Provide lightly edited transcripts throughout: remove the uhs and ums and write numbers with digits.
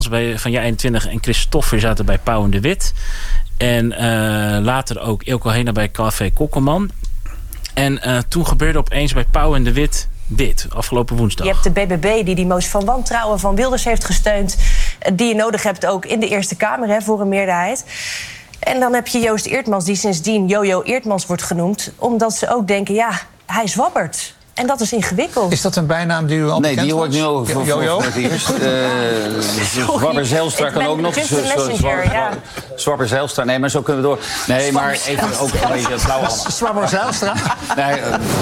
van JA21 en Christoffer zaten bij Pauw en de Wit. En later ook Eelco Hena bij Café Kokkelman. En toen gebeurde opeens bij Pauw en de Wit dit, afgelopen woensdag. Je hebt de BBB die motie van wantrouwen van Wilders heeft gesteund. Die je nodig hebt ook in de Eerste Kamer voor een meerderheid. En dan heb je Joost Eertmans die sindsdien Jojo Eertmans wordt genoemd. Omdat ze ook denken, ja, hij zwabbert. En dat is ingewikkeld. Is dat een bijnaam die u al bekend was? Nee, die hoor ik nu over voor het eerst. Zwabber Zijlstra kan ook nog. Zwabber Zijlstra, nee, maar zo kunnen we door. Nee, maar even ook een beetje flauw. Zwabber Zijlstra? Nee,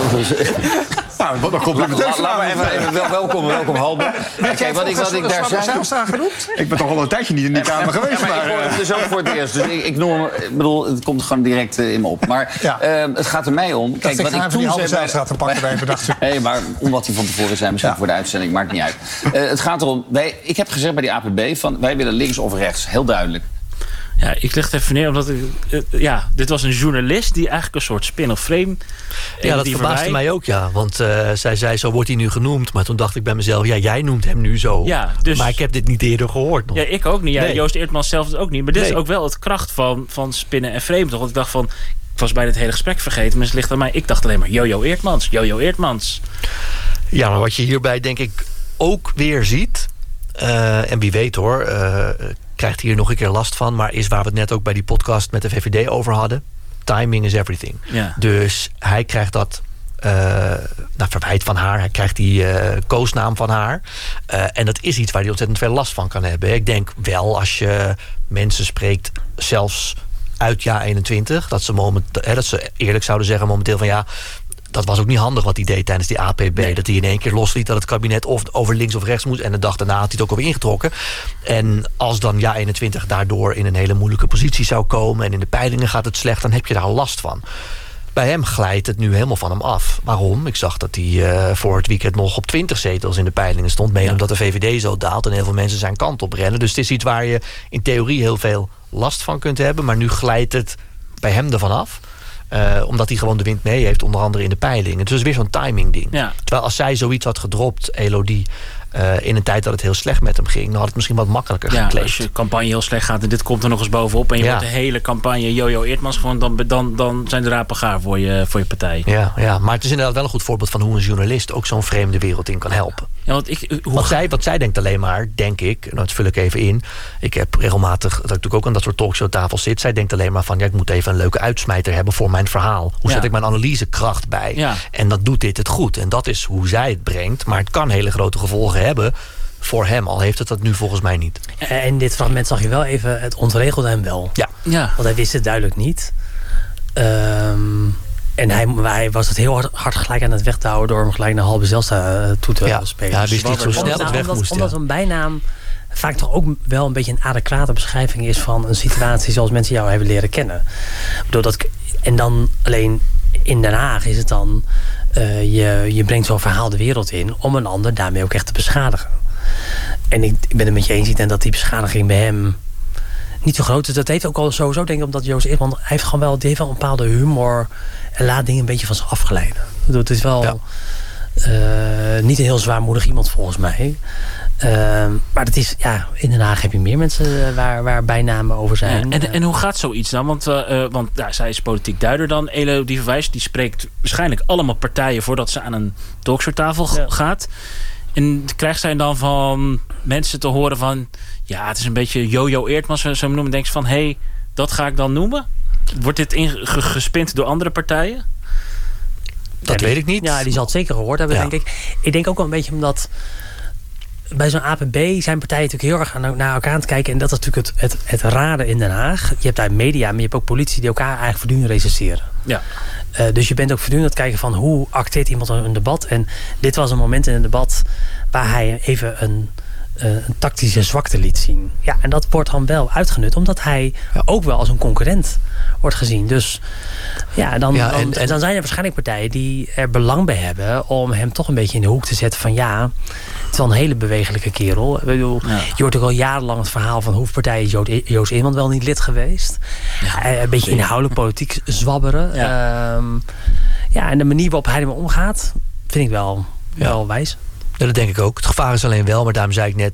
nou, wat een compliment. Laat maar even welkom Halbe. Kijk, wat ik daar zei. Zijlstra genoemd? Ik ben toch al een tijdje niet in die kamer geweest. Maar ik hoor het dus ook voor het eerst. Dus ik bedoel, het komt gewoon direct in me op. Maar het gaat er mij om. Kijk, wat ik toen zei... Zijlstra te pakken bij bedacht. Nee, maar omdat hij van tevoren zei, misschien voor de uitzending, maakt niet uit. Het gaat erom, ik heb gezegd bij die APB van wij willen links of rechts, heel duidelijk. Ja, ik leg het even neer, omdat dit was een journalist die eigenlijk een soort spin-off-frame... Ja, dat verbaasde mij ook, ja. Want zij zei, zo wordt hij nu genoemd. Maar toen dacht ik bij mezelf, ja, jij noemt hem nu zo. Ja, dus, maar ik heb dit niet eerder gehoord nog. Ja, ik ook niet. Ja, nee. Joost Eertmans zelf ook niet. Maar dit is ook wel het kracht van spinnen en frame, toch? Want ik dacht van... Ik was bijna het hele gesprek vergeten, maar het ligt aan mij. Ik dacht alleen maar, Jojo Eertmans. Ja, maar wat je hierbij denk ik ook weer ziet... en wie weet hoor, krijgt hier nog een keer last van... maar is waar we het net ook bij die podcast met de VVD over hadden... timing is everything. Ja. Dus hij krijgt dat... verwijt van haar. Hij krijgt die koosnaam van haar. En dat is iets waar hij ontzettend veel last van kan hebben. Ik denk wel, als je mensen spreekt... zelfs uit JA21, dat ze eerlijk zouden zeggen momenteel van ja, dat was ook niet handig wat hij deed tijdens die APB. Nee. Dat hij in één keer losliet dat het kabinet of over links of rechts moest. En de dag daarna had hij het ook alweer ingetrokken. En als dan JA21 daardoor in een hele moeilijke positie zou komen en in de peilingen gaat het slecht, dan heb je daar last van. Bij hem glijdt het nu helemaal van hem af. Waarom? Ik zag dat hij voor het weekend nog op 20 zetels in de peilingen stond. Omdat de VVD zo daalt en heel veel mensen zijn kant op rennen. Dus het is iets waar je in theorie heel veel last van kunt hebben. Maar nu glijdt het bij hem ervan af. Omdat hij gewoon de wind mee heeft, onder andere in de peilingen. Dus het is weer zo'n timing ding. Ja. Terwijl als zij zoiets had gedropt, Elodie... in een tijd dat het heel slecht met hem ging... dan had het misschien wat makkelijker gekleed. Als je campagne heel slecht gaat en dit komt er nog eens bovenop... en je wordt de hele campagne Jojo Eertmans... gewoon dan zijn de rapen gaar voor je partij. Ja, maar het is inderdaad wel een goed voorbeeld... van hoe een journalist ook zo'n vreemde wereld in kan helpen. Ja, want zij denkt alleen maar, denk ik... nou, dat vul ik even in... ik heb regelmatig, dat ik natuurlijk ook aan dat soort talkshowtafels zit... zij denkt alleen maar van, ik moet even een leuke uitsmijter hebben... voor mijn verhaal. Hoe zet ik mijn analysekracht bij? Ja. En dat doet dit het goed. En dat is hoe zij het brengt. Maar het kan hele grote gevolgen hebben voor hem, al heeft het dat nu volgens mij niet. In dit fragment zag je wel even, het ontregelde hem wel. Ja. Want hij wist het duidelijk niet. En hij was het heel hard gelijk aan het weghouden door hem gelijk naar Halbe Zijlstra toe te spelen. Ja, hij wist niet zo snel het weg moest. Omdat een bijnaam vaak toch ook wel een beetje een adequate beschrijving is van een situatie zoals mensen jou hebben leren kennen. En dan alleen in Den Haag is het dan... Je brengt zo'n verhaal de wereld in om een ander daarmee ook echt te beschadigen. En ik ben het met je eens, ik denk dat die beschadiging bij hem niet zo groot is. Dat heeft ook al sowieso, denk ik, omdat Joost Eertmans heeft wel een bepaalde humor en laat dingen een beetje van zich afglijden. Het is wel niet een heel zwaarmoedig iemand volgens mij. Maar dat is, in Den Haag heb je meer mensen waar bijnamen over zijn. En hoe gaat zoiets dan? Want zij is politiek duider dan. Elodie Verwijs, die spreekt waarschijnlijk allemaal partijen voordat ze aan een talkshowtafel gaat. En krijgt zij dan van mensen te horen van... ja, het is een beetje Jojo Eertmans, zo noemen. Denk je van, dat ga ik dan noemen? Wordt dit gespind door andere partijen? Dat weet ik niet. Ja, die zal het zeker gehoord hebben, denk ik. Ik denk ook wel een beetje omdat... bij zo'n APB zijn partijen natuurlijk heel erg naar elkaar aan het kijken. En dat is natuurlijk het rare in Den Haag. Je hebt daar media, maar je hebt ook politie die elkaar eigenlijk voortdurend recenseren. Ja. Dus je bent ook voortdurend aan het kijken van hoe acteert iemand een debat. En dit was een moment in een debat waar hij even een tactische zwakte liet zien. Ja, en dat wordt dan wel uitgenut, omdat hij ook wel als een concurrent wordt gezien. Dus dan zijn er waarschijnlijk partijen die er belang bij hebben om hem toch een beetje in de hoek te zetten van het is wel een hele bewegelijke kerel. Ik bedoel, je hoort ook al jarenlang het verhaal van hoeveel partijen Joost Eertmans wel niet lid geweest. Een beetje inhoudelijk politiek zwabberen. En de manier waarop hij ermee omgaat, vind ik wel wijs. Ja, dat denk ik ook. Het gevaar is alleen wel, maar daarom zei ik net... ik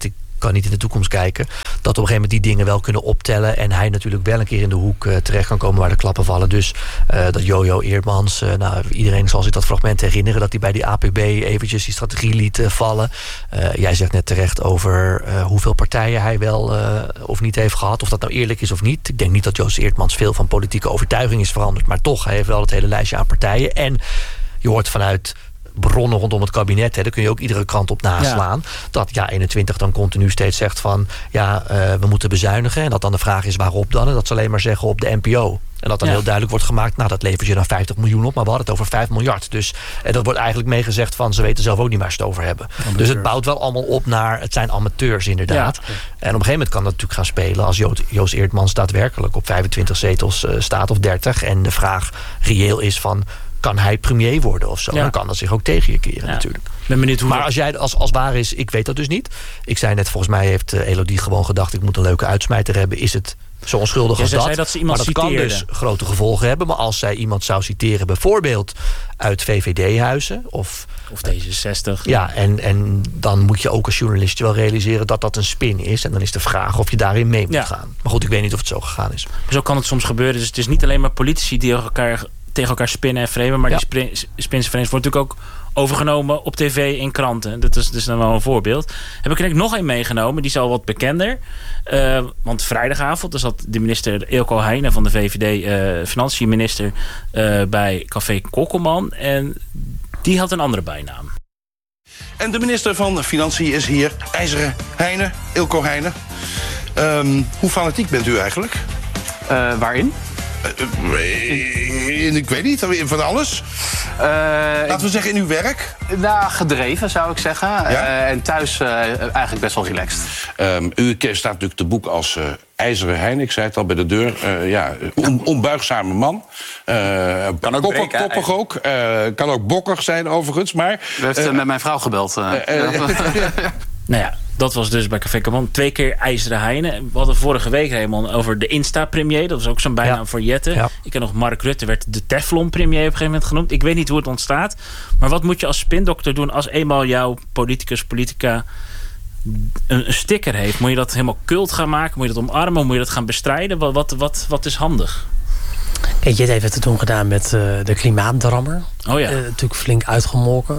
kan niet in de toekomst kijken, dat op een gegeven moment die dingen wel kunnen optellen en hij natuurlijk wel een keer in de hoek terecht kan komen waar de klappen vallen. Dus dat Jojo Eertmans, iedereen zal zich dat fragment herinneren, dat hij bij die APB eventjes die strategie liet vallen. Jij zegt net terecht over hoeveel partijen hij wel of niet heeft gehad, of dat nou eerlijk is of niet. Ik denk niet dat Joost Eertmans veel van politieke overtuiging is veranderd, maar toch, hij heeft wel het hele lijstje aan partijen. En je hoort vanuit bronnen rondom het kabinet, daar kun je ook iedere krant op naslaan, dat 21 dan continu steeds zegt van we moeten bezuinigen, en dat dan de vraag is waarop dan, en dat ze alleen maar zeggen op de NPO. En dat dan heel duidelijk wordt gemaakt, dat levert je dan 50 miljoen op, maar we hadden het over 5 miljard. Dus dat wordt eigenlijk meegezegd van, ze weten zelf ook niet waar ze het over hebben. Amateurs. Dus het bouwt wel allemaal op naar, het zijn amateurs inderdaad. Ja. En op een gegeven moment kan dat natuurlijk gaan spelen als Joost Eertmans daadwerkelijk op 25 zetels staat of 30. En de vraag reëel is van, kan hij premier worden of zo? Dan kan dat zich ook tegen je keren natuurlijk. Ben benieuwd hoe maar als jij als waar is, ik weet dat dus niet. Ik zei net, volgens mij heeft Elodie gewoon gedacht, ik moet een leuke uitsmijter hebben. Is het zo onschuldig als dat? Zei dat ze iemand maar dat citeerde. Kan dus grote gevolgen hebben. Maar als zij iemand zou citeren, bijvoorbeeld uit VVD-huizen of D66. Ja, en dan moet je ook als journalist wel realiseren dat dat een spin is. En dan is de vraag of je daarin mee moet gaan. Maar goed, ik weet niet of het zo gegaan is. Zo kan het soms gebeuren. Dus het is niet alleen maar politici die tegen elkaar spinnen en framen, maar die spins en frames wordt natuurlijk ook overgenomen op tv in kranten. Dat is dus dan wel een voorbeeld. Heb ik er nog een meegenomen, die is al wat bekender. Want vrijdagavond zat de minister Eelco Heijnen van de VVD, financiën minister, bij Café Kokkelman. En die had een andere bijnaam. En de minister van Financiën is hier, IJzeren Heijnen, Eelco Heijnen. Hoe fanatiek bent u eigenlijk? Waarin? Ik weet niet, van alles. Laten we zeggen in uw werk. Gedreven zou ik zeggen. Ja? En thuis eigenlijk best wel relaxed. U staat natuurlijk te boek als IJzeren Heijn. Ik zei het al bij de deur. Onbuigzame man. Kan ook koppig ook. Kan ook bokkig zijn overigens. Maar u heeft met mijn vrouw gebeld. Nou ja, dat was dus bij Café Kokkelman 2 keer IJzeren Heijnen. We hadden vorige week, Raymond, over de Insta-premier. Dat was ook zo'n bijnaam voor Jette. Ja. Ik ken nog Mark Rutte, werd de Teflon-premier op een gegeven moment genoemd. Ik weet niet hoe het ontstaat. Maar wat moet je als spindokter doen als eenmaal jouw politica een sticker heeft? Moet je dat helemaal cult gaan maken? Moet je dat omarmen? Moet je dat gaan bestrijden? Wat is handig? Kijk, Jette heeft het toen gedaan met de klimaatdrammer. Oh ja. Natuurlijk flink uitgemolken.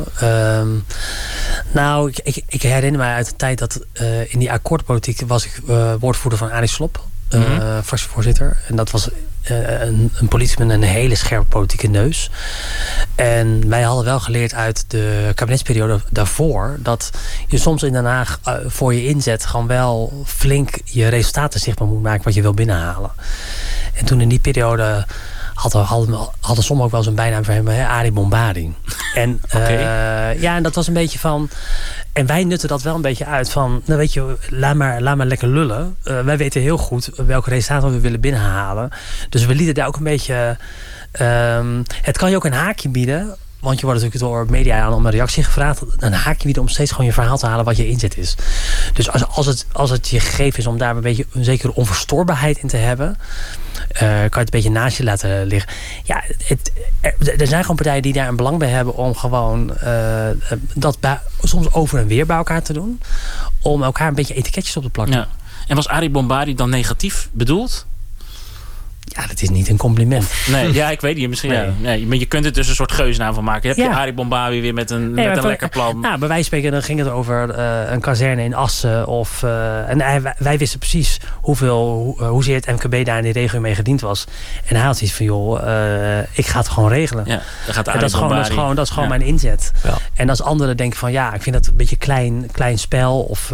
Ik herinner mij uit de tijd dat in die akkoordpolitiek was ik woordvoerder van Arie Slob. Fractievoorzitter. En dat was een politie met een hele scherpe politieke neus. En wij hadden wel geleerd uit de kabinetsperiode daarvoor dat je soms in Den Haag voor je inzet gewoon wel flink je resultaten zichtbaar moet maken wat je wil binnenhalen. En toen in die periode hadden sommigen ook wel zo'n bijnaam voor hem, Arie Bombari. En en dat was een beetje van. En wij nutten dat wel een beetje uit van, nou weet je, laat maar lekker lullen. Wij weten heel goed welke resultaten we willen binnenhalen. Dus we lieten daar ook een beetje. Het kan je ook een haakje bieden. Want je wordt natuurlijk door media aan om een reactie gevraagd. Een haakje bieden om steeds gewoon je verhaal te halen wat je inzet is. Dus als het je gegeven is om daar een beetje een zekere onverstoorbaarheid in te hebben, kan je het een beetje naast je laten liggen. Ja, er zijn gewoon partijen die daar een belang bij hebben om gewoon dat soms over en weer bij elkaar te doen. Om elkaar een beetje etiketjes op te plakken. Ja. En was Arie Bombari dan negatief bedoeld? Ja, dat is niet een compliment. Nee, ja, ik weet niet. Misschien nee, maar je kunt er dus een soort geusnaam van maken. Heb je Arie Bombari weer met een lekker plan? Nou, bij wijze van spreken, dan ging het over een kazerne in Assen. En wij wisten precies hoezeer het MKB daar in die regio mee gediend was. En hij had iets van, ik ga het gewoon regelen. Ja, dat is gewoon mijn inzet. Ja. En als anderen denken van, ik vind dat een beetje klein spel. Of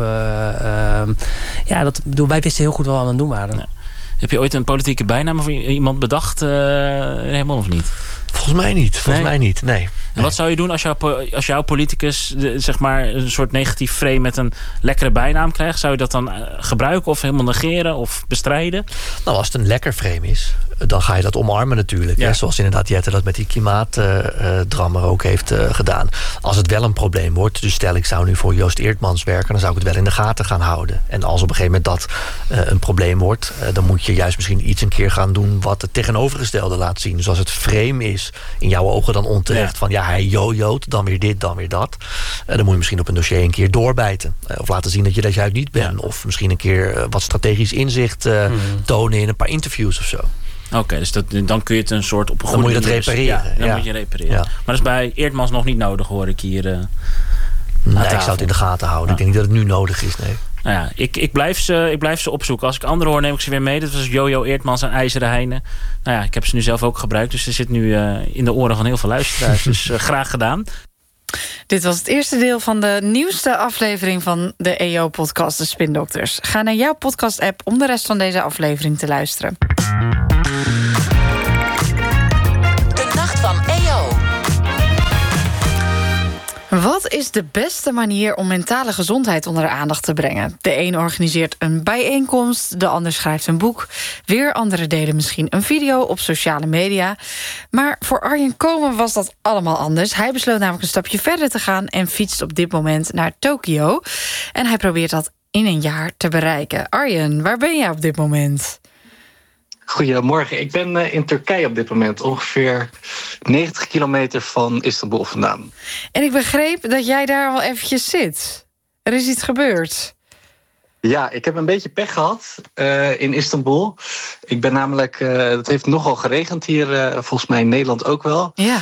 wij wisten heel goed wat we aan het doen waren. Ja. Heb je ooit een politieke bijnaam voor iemand bedacht, helemaal of niet? Volgens mij niet, nee. En wat zou je doen als jouw politicus zeg maar een soort negatief frame met een lekkere bijnaam krijgt? Zou je dat dan gebruiken of helemaal negeren of bestrijden? Nou, als het een lekker frame is, dan ga je dat omarmen natuurlijk. Ja. Hè? Zoals inderdaad Jette dat met die klimaatdrammer ook heeft gedaan. Als het wel een probleem wordt, dus stel ik zou nu voor Joost Eertmans werken, dan zou ik het wel in de gaten gaan houden. En als op een gegeven moment dat een probleem wordt, dan moet je juist misschien iets een keer gaan doen wat het tegenovergestelde laat zien. Dus als het frame is, in jouw ogen dan onterecht van hij jojoot, dan weer dit, dan weer dat. Dan moet je misschien op een dossier een keer doorbijten. Of laten zien dat je dat juist niet bent. Ja. Of misschien een keer wat strategisch inzicht tonen in een paar interviews of zo. Oké, dus dan kun je het een soort op een goede manier... Dan moet je dat repareren. Dan moet je repareren. Ja. Maar dat is bij Eertmans nog niet nodig, hoor ik hier. Nee, ik zou het in de gaten houden. Ja. Ik denk niet dat het nu nodig is, nee. Nou ja, ik blijf ze opzoeken. Als ik anderen hoor, neem ik ze weer mee. Dat was Jojo Eertmans en IJzeren Heine. Nou ja, ik heb ze nu zelf ook gebruikt. Dus ze zit nu in de oren van heel veel luisteraars. Dus graag gedaan. Dit was het eerste deel van de nieuwste aflevering van de EO-podcast De Spindokters. Ga naar jouw podcast-app om de rest van deze aflevering te luisteren. De Nacht van EO. Wat is de beste manier om mentale gezondheid onder de aandacht te brengen? De een organiseert een bijeenkomst, de ander schrijft een boek. Weer anderen delen misschien een video op sociale media. Maar voor Arjen Komen was dat allemaal anders. Hij besloot namelijk een stapje verder te gaan en fietst op dit moment naar Tokio. En hij probeert dat in een jaar te bereiken. Arjen, waar ben jij op dit moment? Goedemorgen, ik ben in Turkije op dit moment. Ongeveer 90 kilometer van Istanbul vandaan. En ik begreep dat jij daar al eventjes zit. Er is iets gebeurd. Ja, ik heb een beetje pech gehad in Istanbul. Ik ben namelijk... het heeft nogal geregend hier, volgens mij in Nederland ook wel. Ja.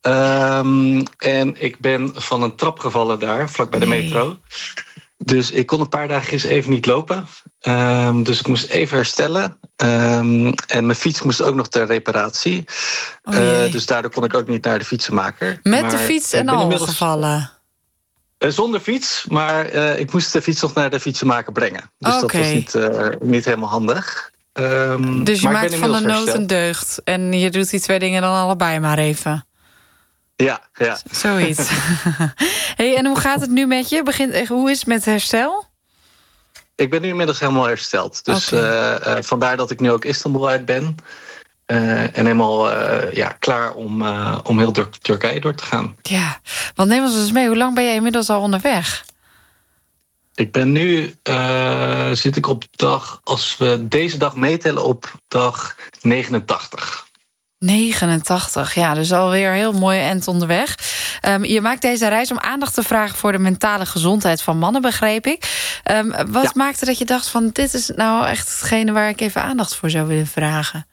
En ik ben van een trap gevallen daar, vlak bij de metro. Dus ik kon een paar dagen eens even niet lopen. Dus ik moest even herstellen. En mijn fiets moest ook nog ter reparatie. Dus daardoor kon ik ook niet naar de fietsenmaker. Met de fiets en al gevallen? Zonder fiets, maar ik moest de fiets nog naar de fietsenmaker brengen. Dus dat was niet helemaal handig. Dus je maakt van de nood een deugd. En je doet die twee dingen dan allebei maar even. Ja. Zoiets. Hey, en hoe gaat het nu met je? Hoe is het met herstel? Ik ben nu inmiddels helemaal hersteld. Dus vandaar dat ik nu ook Istanbul uit ben. En helemaal klaar om heel Turkije door te gaan. Ja, want neem ons eens mee. Hoe lang ben jij inmiddels al onderweg? Ik ben nu, zit ik op dag, als we deze dag meetellen, op dag 89. 89, ja, dus alweer heel mooi eind onderweg. Je maakt deze reis om aandacht te vragen voor de mentale gezondheid van mannen, begreep ik. Wat maakte dat je dacht van dit is nou echt hetgene waar ik even aandacht voor zou willen vragen?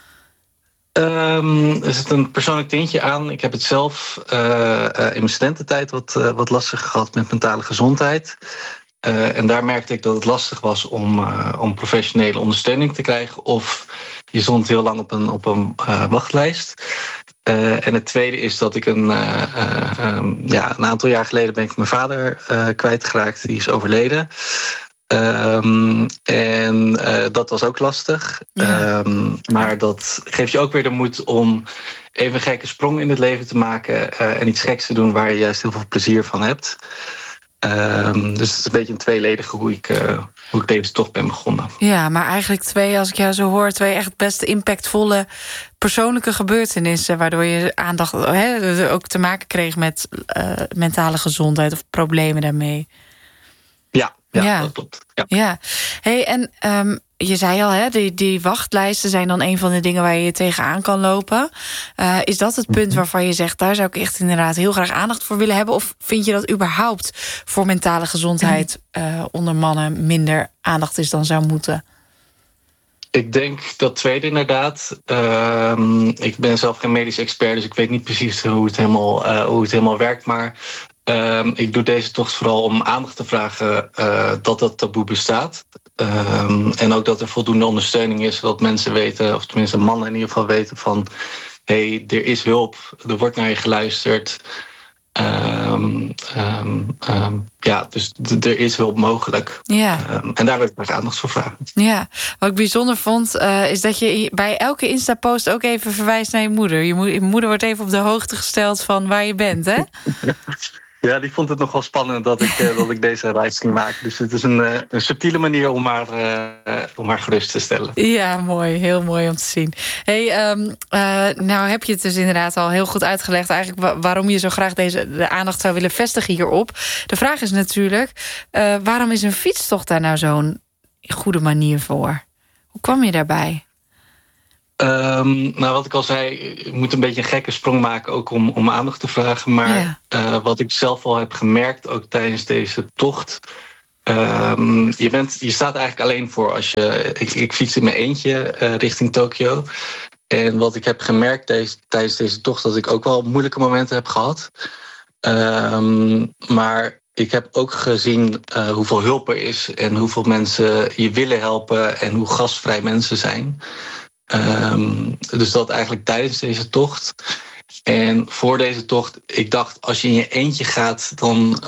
Er zit een persoonlijk tintje aan. Ik heb het zelf in mijn studententijd wat lastig gehad met mentale gezondheid. En daar merkte ik dat het lastig was om professionele ondersteuning te krijgen. Of je stond heel lang op een wachtlijst. En het tweede is dat ik een aantal jaar geleden ben ik mijn vader kwijtgeraakt. Die is overleden. Dat was ook lastig. Ja. Maar dat geeft je ook weer de moed om even een gekke sprong in het leven te maken. En iets geks te doen waar je juist heel veel plezier van hebt. Dus het is een beetje een tweeledige hoe ik deze tocht ben begonnen. Ja, maar eigenlijk als ik jou zo hoor, twee echt best impactvolle persoonlijke gebeurtenissen, waardoor je aandacht ook te maken kreeg met mentale gezondheid of problemen daarmee. Ja, dat klopt. Ja. Hey, en je zei al, die wachtlijsten zijn dan een van de dingen waar je tegenaan kan lopen. Is dat het punt waarvan je zegt, daar zou ik echt inderdaad heel graag aandacht voor willen hebben? Of vind je dat überhaupt voor mentale gezondheid onder mannen minder aandacht is dan zou moeten? Ik denk dat tweede inderdaad. Ik ben zelf geen medisch expert, dus ik weet niet precies hoe het helemaal werkt. Maar ik doe deze tocht vooral om aandacht te vragen dat taboe bestaat. En ook dat er voldoende ondersteuning is, zodat mensen weten, of tenminste mannen in ieder geval weten van, hey, er is hulp, er wordt naar je geluisterd. Dus er is hulp mogelijk. Ja. En daar wil ik graag aandacht voor vragen. Ja, wat ik bijzonder vond, is dat je bij elke Insta-post ook even verwijst naar je moeder. Je moeder wordt even op de hoogte gesteld van waar je bent, hè? Ja, die vond het nogal spannend dat ik deze reis ging maken. Dus het is een subtiele manier om haar gerust te stellen. Ja, mooi. Heel mooi om te zien. Hey, nou heb je het dus inderdaad al heel goed uitgelegd, eigenlijk waarom je zo graag de aandacht zou willen vestigen hierop. De vraag is natuurlijk, waarom is een fietstocht daar nou zo'n goede manier voor? Hoe kwam je daarbij? Nou, wat ik al zei, ik moet een beetje een gekke sprong maken ook om aandacht te vragen. Maar wat ik zelf al heb gemerkt, ook tijdens deze tocht. Je staat eigenlijk alleen voor als je... Ik fiets in mijn eentje richting Tokio. En wat ik heb gemerkt tijdens deze tocht, dat ik ook wel moeilijke momenten heb gehad. Maar ik heb ook gezien hoeveel hulp er is en hoeveel mensen je willen helpen en hoe gastvrij mensen zijn. Dus dat eigenlijk tijdens deze tocht. En voor deze tocht, ik dacht, als je in je eentje gaat, dan...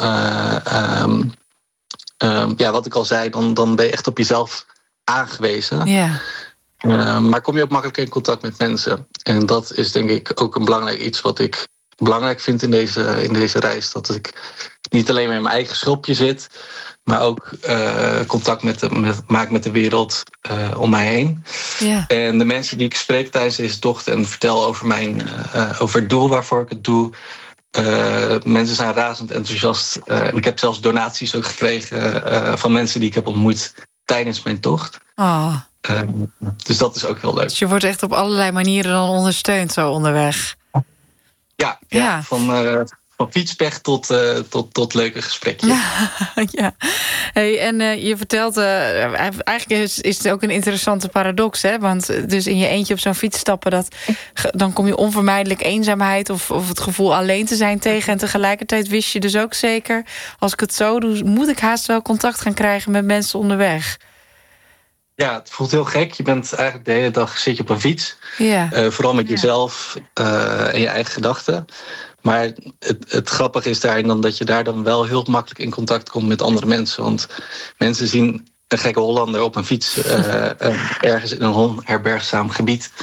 wat ik al zei, dan ben je echt op jezelf aangewezen. Ja. Maar kom je ook makkelijk in contact met mensen. En dat is denk ik ook een belangrijk iets wat ik belangrijk vind in deze reis. Dat ik niet alleen maar in mijn eigen schulpje zit, maar ook contact maak met de wereld om mij heen. Ja. En de mensen die ik spreek tijdens deze tocht en vertel over het doel waarvoor ik het doe. Mensen zijn razend enthousiast. Ik heb zelfs donaties ook gekregen van mensen die ik heb ontmoet tijdens mijn tocht. Oh. Dus dat is ook heel leuk. Dus je wordt echt op allerlei manieren dan ondersteund zo onderweg. Ja. Van fietspech tot leuke gesprekjes. Ja. Hey, en je vertelt, eigenlijk is het ook een interessante paradox, hè? Want dus in je eentje op zo'n fiets stappen, dan kom je onvermijdelijk eenzaamheid of het gevoel alleen te zijn tegen. En tegelijkertijd wist je dus ook zeker, als ik het zo doe, moet ik haast wel contact gaan krijgen met mensen onderweg. Ja, het voelt heel gek. Je bent eigenlijk de hele dag zit je op een fiets. Ja. Vooral met jezelf en je eigen gedachten. Maar het grappige is daarin dan dat je daar dan wel heel makkelijk in contact komt met andere mensen. Want mensen zien een gekke Hollander op een fiets ergens in een onherbergzaam gebied.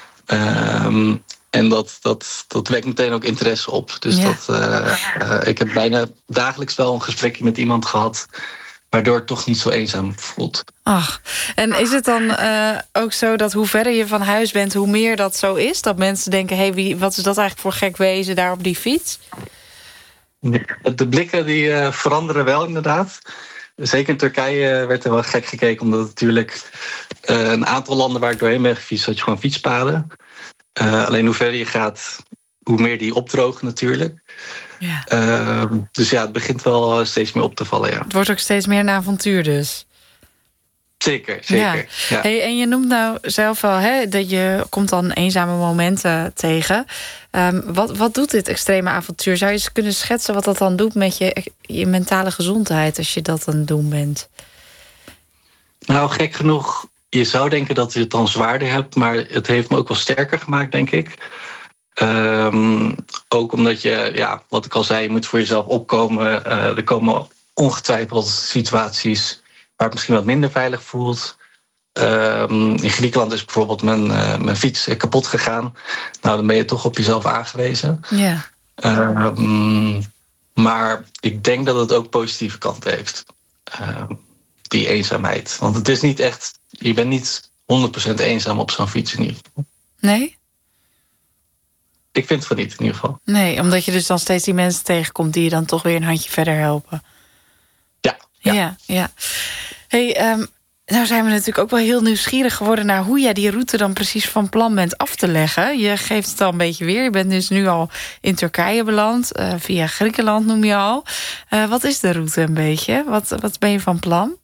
En dat wekt meteen ook interesse op. Dus ik heb bijna dagelijks wel een gesprekje met iemand gehad, waardoor het toch niet zo eenzaam voelt. Ach, en is het dan ook zo dat hoe verder je van huis bent, hoe meer dat zo is? Dat mensen denken, hey, wat is dat eigenlijk voor gek wezen daar op die fiets? De blikken die veranderen wel inderdaad. Zeker in Turkije werd er wel gek gekeken, omdat het natuurlijk een aantal landen waar ik doorheen ben gefietst, had je gewoon fietspaden. Alleen hoe verder je gaat, hoe meer die opdrogen natuurlijk. Ja. Dus ja, het begint wel steeds meer op te vallen, ja. Het wordt ook steeds meer een avontuur dus. Zeker. Ja. Ja. Hey, en je noemt nou zelf wel, hè, dat je komt dan eenzame momenten tegen. Wat doet dit extreme avontuur? Zou je eens kunnen schetsen wat dat dan doet met je mentale gezondheid als je dat aan het doen bent? Nou, gek genoeg, je zou denken dat je het dan zwaarder hebt, maar het heeft me ook wel sterker gemaakt, denk ik. Ook omdat je, wat ik al zei, je moet voor jezelf opkomen. Er komen ongetwijfeld situaties waar het misschien wat minder veilig voelt. In Griekenland is bijvoorbeeld mijn fiets kapot gegaan. Nou, dan ben je toch op jezelf aangewezen. Ja. Maar ik denk dat het ook positieve kanten heeft. Die eenzaamheid. Want het is niet echt, je bent niet 100% eenzaam op zo'n fiets in ieder geval. Nee? Ik vind het van niet in ieder geval. Nee, omdat je dus dan steeds die mensen tegenkomt die je dan toch weer een handje verder helpen. Ja. Hey, nou zijn we natuurlijk ook wel heel nieuwsgierig geworden naar hoe jij die route dan precies van plan bent af te leggen. Je geeft het al een beetje weer. Je bent dus nu al in Turkije beland. Via Griekenland noem je al. Wat is de route een beetje? Wat ben je van plan?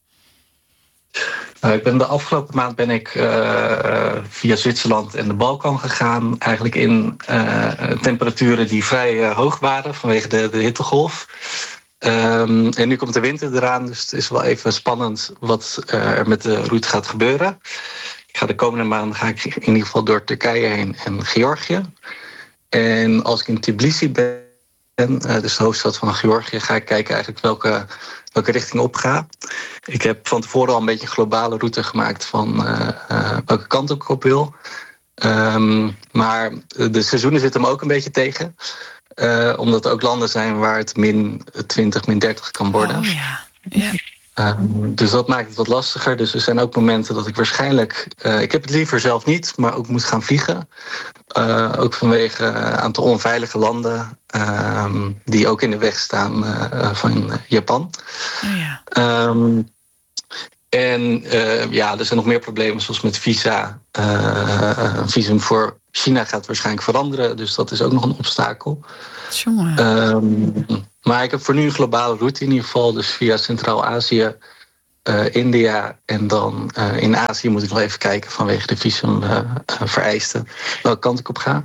De afgelopen maand ben ik via Zwitserland en de Balkan gegaan. Eigenlijk in temperaturen die vrij hoog waren vanwege de hittegolf. En nu komt de winter eraan, dus het is wel even spannend wat er met de route gaat gebeuren. De komende maanden ga ik in ieder geval door Turkije heen en Georgië. En als ik in Tbilisi ben, dus de hoofdstad van Georgië, ga ik kijken eigenlijk welke richting op ga. Ik heb van tevoren al een beetje een globale route gemaakt van welke kant ik op wil. Maar de seizoenen zitten me ook een beetje tegen. Omdat er ook landen zijn waar het min 20, min 30 kan worden. Oh ja. Dus dat maakt het wat lastiger. Dus er zijn ook momenten dat ik waarschijnlijk... ik heb het liever zelf niet, maar ook moet gaan vliegen. Ook vanwege een aantal onveilige landen die ook in de weg staan van Japan. Oh ja. En er zijn nog meer problemen, zoals met visa. Een visum voor China gaat waarschijnlijk veranderen. Dus dat is ook nog een obstakel. Maar ik heb voor nu een globale route in ieder geval. Dus via Centraal-Azië, India en dan in Azië moet ik nog even kijken vanwege de visumvereisten welke kant ik op ga.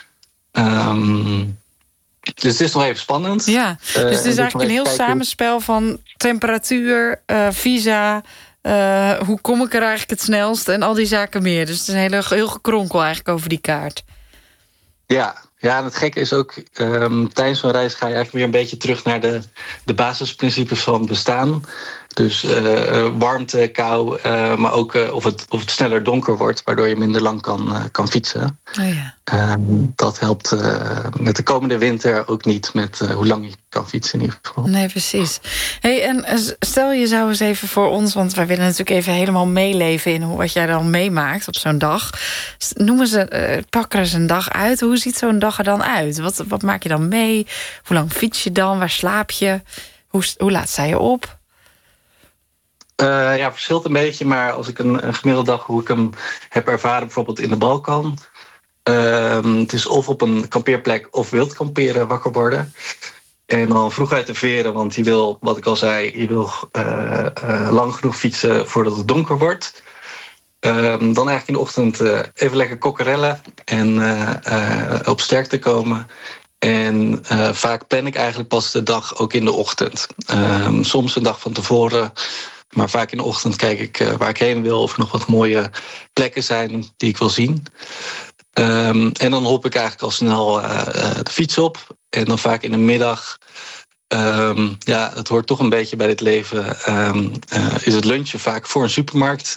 Dus het is nog even spannend. Ja, dus het is eigenlijk een heel samenspel van temperatuur, visa, hoe kom ik er eigenlijk het snelst en al die zaken meer. Dus het is een heel gekronkel eigenlijk over die kaart. Ja, en het gekke is ook, tijdens zo'n reis ga je eigenlijk weer een beetje terug naar de basisprincipes van bestaan. Dus warmte, kou, maar ook of het sneller donker wordt, waardoor je minder lang kan fietsen. Dat helpt met de komende winter ook niet met hoe lang je kan fietsen in ieder geval. Nee, precies. Hey, en stel je zou eens even voor ons, want wij willen natuurlijk even helemaal meeleven in wat jij dan meemaakt op zo'n dag. Pak er eens een dag uit. Hoe ziet zo'n dag er dan uit? Wat maak je dan mee? Hoe lang fiets je dan? Waar slaap je? Hoe laat sta je op? Verschilt een beetje, maar als ik een gemiddelde dag hoe ik hem heb ervaren, bijvoorbeeld in de Balkan. Het is of op een kampeerplek of wild kamperen, wakker worden. En dan vroeg uit de veren, want je wil, wat ik al zei, lang genoeg fietsen voordat het donker wordt. Dan eigenlijk in de ochtend even lekker kokkerellen en op sterkte komen. En vaak plan ik eigenlijk pas de dag ook in de ochtend. Soms een dag van tevoren. Maar vaak in de ochtend kijk ik waar ik heen wil. Of er nog wat mooie plekken zijn die ik wil zien. En dan hop ik eigenlijk al snel de fiets op. En dan vaak in de middag. Het hoort toch een beetje bij dit leven. Is het lunchen vaak voor een supermarkt.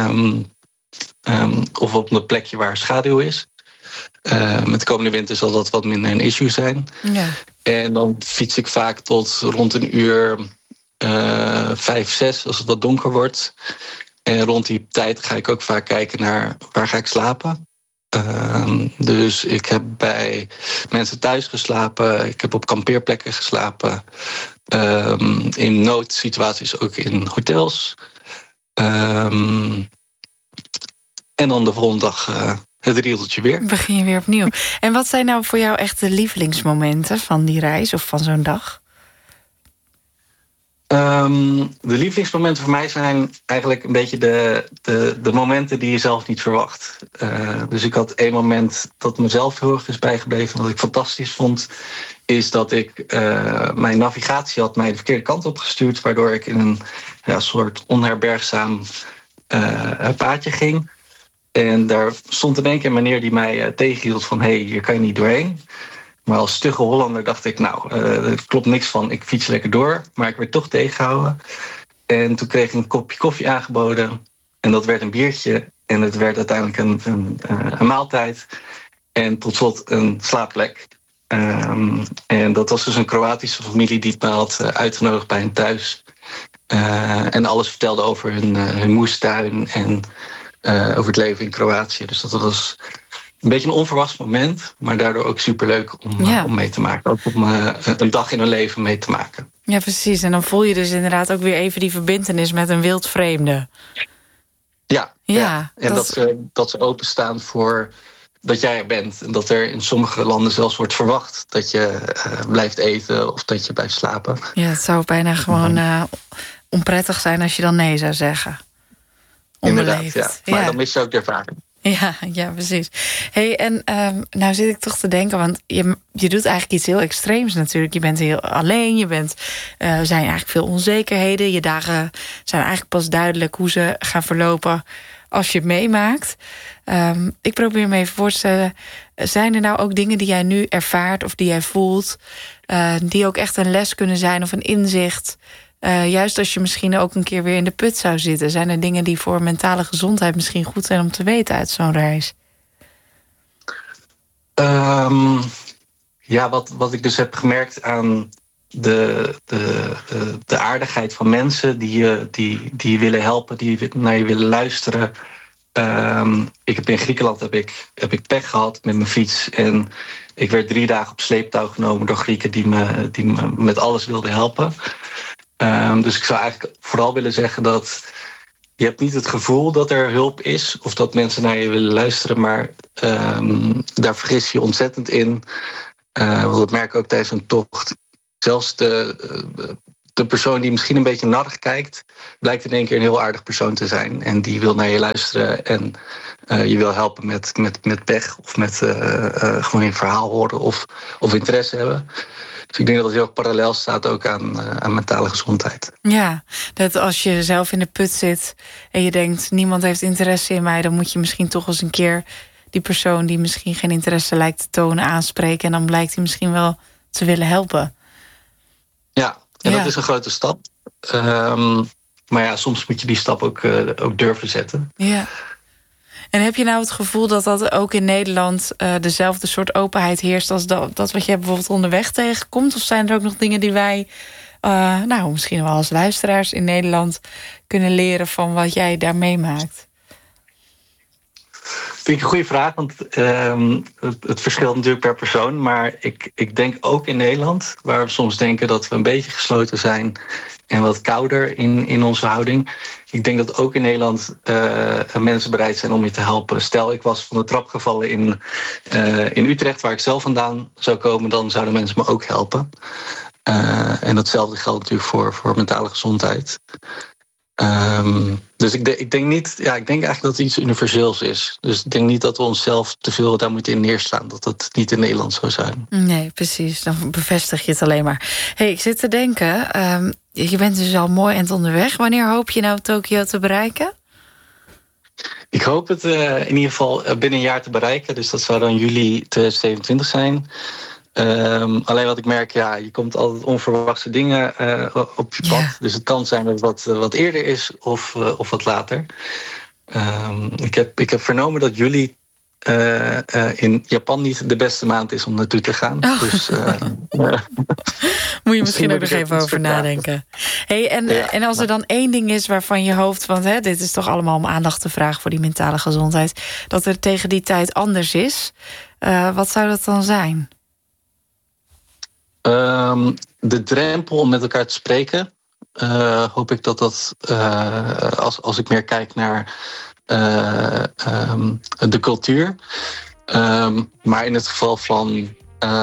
Of op een plekje waar schaduw is. Met de komende winter zal dat wat minder een issue zijn. Ja. En dan fiets ik vaak tot rond een uur 5, 6 als het wat donker wordt. En rond die tijd ga ik ook vaak kijken naar waar ga ik slapen. Dus ik heb bij mensen thuis geslapen. Ik heb op kampeerplekken geslapen. In noodsituaties ook in hotels. En dan de volgende dag het riedeltje weer. Begin je weer opnieuw. En wat zijn nou voor jou echt de lievelingsmomenten van die reis of van zo'n dag? De lievelingsmomenten voor mij zijn eigenlijk een beetje de momenten die je zelf niet verwacht. Dus ik had één moment dat mezelf heel erg is bijgebleven, wat ik fantastisch vond, is dat ik mijn navigatie had mij de verkeerde kant op gestuurd, waardoor ik in een soort onherbergzaam paadje ging. En daar stond in één keer een meneer die mij tegenhield van hier kan je niet doorheen. Maar als stugge Hollander dacht ik, er klopt niks van, ik fiets lekker door. Maar ik werd toch tegengehouden. En toen kreeg ik een kopje koffie aangeboden. En dat werd een biertje. En het werd uiteindelijk een maaltijd. En tot slot een slaapplek. En dat was dus een Kroatische familie die me had uitgenodigd bij hen thuis. En alles vertelde over hun moestuin en over het leven in Kroatië. Dus dat was een beetje een onverwachts moment, maar daardoor ook superleuk om mee te maken. Ook om een dag in hun leven mee te maken. Ja, precies. En dan voel je dus inderdaad ook weer even die verbintenis met een wildvreemde. Ja. En dat ze openstaan voor dat jij er bent. En dat er in sommige landen zelfs wordt verwacht dat je blijft eten of dat je blijft slapen. Ja, het zou bijna gewoon onprettig zijn als je dan nee zou zeggen. Inderdaad, ja. Maar dan mis je ook de ervaring. Ja, precies. Hey, en nou zit ik toch te denken, want je doet eigenlijk iets heel extreems natuurlijk. Je bent heel alleen, er zijn eigenlijk veel onzekerheden. Je dagen zijn eigenlijk pas duidelijk hoe ze gaan verlopen als je het meemaakt. Ik probeer me even voor te stellen, zijn er nou ook dingen die jij nu ervaart of die jij voelt, die ook echt een les kunnen zijn of een inzicht? Juist als je misschien ook een keer weer in de put zou zitten. Zijn er dingen die voor mentale gezondheid misschien goed zijn om te weten uit zo'n reis? Wat ik dus heb gemerkt aan de aardigheid van mensen die je willen helpen, die naar je willen luisteren. Ik heb in Griekenland heb ik pech gehad met mijn fiets. En ik werd 3 dagen op sleeptouw genomen door Grieken die me met alles wilden helpen. Dus ik zou eigenlijk vooral willen zeggen dat je hebt niet het gevoel dat er hulp is of dat mensen naar je willen luisteren, maar daar vergis je ontzettend in. Dat merk ik ook tijdens een tocht. Zelfs de persoon die misschien een beetje narrig kijkt, blijkt in één keer een heel aardig persoon te zijn. En die wil naar je luisteren en je wil helpen met pech of met gewoon een verhaal horen of interesse hebben. Dus ik denk dat het heel erg parallel staat ook aan mentale gezondheid. Ja, dat als je zelf in de put zit en je denkt, niemand heeft interesse in mij, dan moet je misschien toch eens een keer die persoon die misschien geen interesse lijkt te tonen aanspreken. En dan blijkt hij misschien wel te willen helpen. Ja, en dat is een grote stap. Maar ja, soms moet je die stap ook durven zetten. Ja. En heb je nou het gevoel dat dat ook in Nederland dezelfde soort openheid heerst als dat wat je bijvoorbeeld onderweg tegenkomt? Of zijn er ook nog dingen die wij, misschien wel als luisteraars in Nederland, kunnen leren van wat jij daar meemaakt? Vind ik een goede vraag, want het verschilt natuurlijk per persoon. Maar ik denk ook in Nederland, waar we soms denken dat we een beetje gesloten zijn en wat kouder in onze houding. Ik denk dat ook in Nederland mensen bereid zijn om je te helpen. Stel, ik was van de trap gevallen in Utrecht, waar ik zelf vandaan zou komen, dan zouden mensen me ook helpen. En datzelfde geldt natuurlijk voor mentale gezondheid. Dus ik denk niet. Ja, ik denk eigenlijk dat het iets universeels is. Dus ik denk niet dat we onszelf te veel daar moeten in neerstaan. Dat dat niet in Nederland zou zijn. Nee, precies. Dan bevestig je het alleen maar. Hey, ik zit te denken. Je bent dus al mooi en onderweg. Wanneer hoop je nou Tokio te bereiken? Ik hoop het in ieder geval binnen een jaar te bereiken. Dus dat zou dan juli 2027 zijn. Alleen wat ik merk, je komt altijd onverwachte dingen op je pad. Dus het kan zijn dat het wat eerder is of wat later. Ik heb vernomen dat juli in Japan niet de beste maand is om naartoe te gaan. Oh. Dus, moet je misschien ook nog even over nadenken. Hey, en als er dan één ding is waarvan je hoopt, want dit is toch allemaal om aandacht te vragen voor die mentale gezondheid, dat er tegen die tijd anders is, wat zou dat dan zijn? De drempel om met elkaar te spreken, hoop ik dat als ik meer kijk naar de cultuur. Maar in het geval van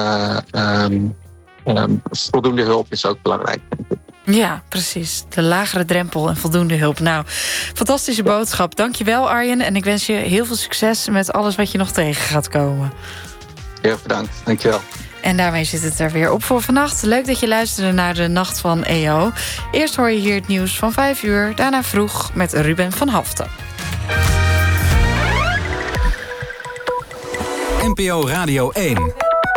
voldoende hulp is ook belangrijk. Ja, precies. De lagere drempel en voldoende hulp. Nou, fantastische boodschap. Dankjewel, Arjen. En ik wens je heel veel succes met alles wat je nog tegen gaat komen. Heel bedankt. Dankjewel. En daarmee zit het er weer op voor vannacht. Leuk dat je luisterde naar de Nacht van EO. Eerst hoor je hier het nieuws van 5 uur. Daarna vroeg met Ruben van Haften. NPO Radio 1.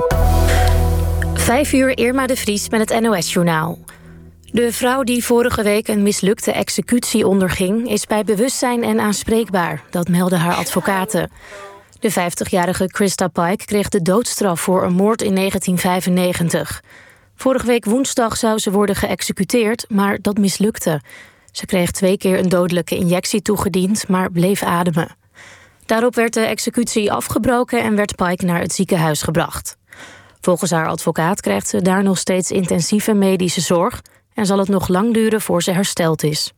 5 uur, Irma de Vries met het NOS-journaal. De vrouw die vorige week een mislukte executie onderging, is bij bewustzijn en aanspreekbaar. Dat melden haar advocaten. De 50-jarige Krista Pike kreeg de doodstraf voor een moord in 1995. Vorige week woensdag zou ze worden geëxecuteerd, maar dat mislukte. Ze kreeg 2 keer een dodelijke injectie toegediend, maar bleef ademen. Daarop werd de executie afgebroken en werd Pike naar het ziekenhuis gebracht. Volgens haar advocaat krijgt ze daar nog steeds intensieve medische zorg en zal het nog lang duren voor ze hersteld is.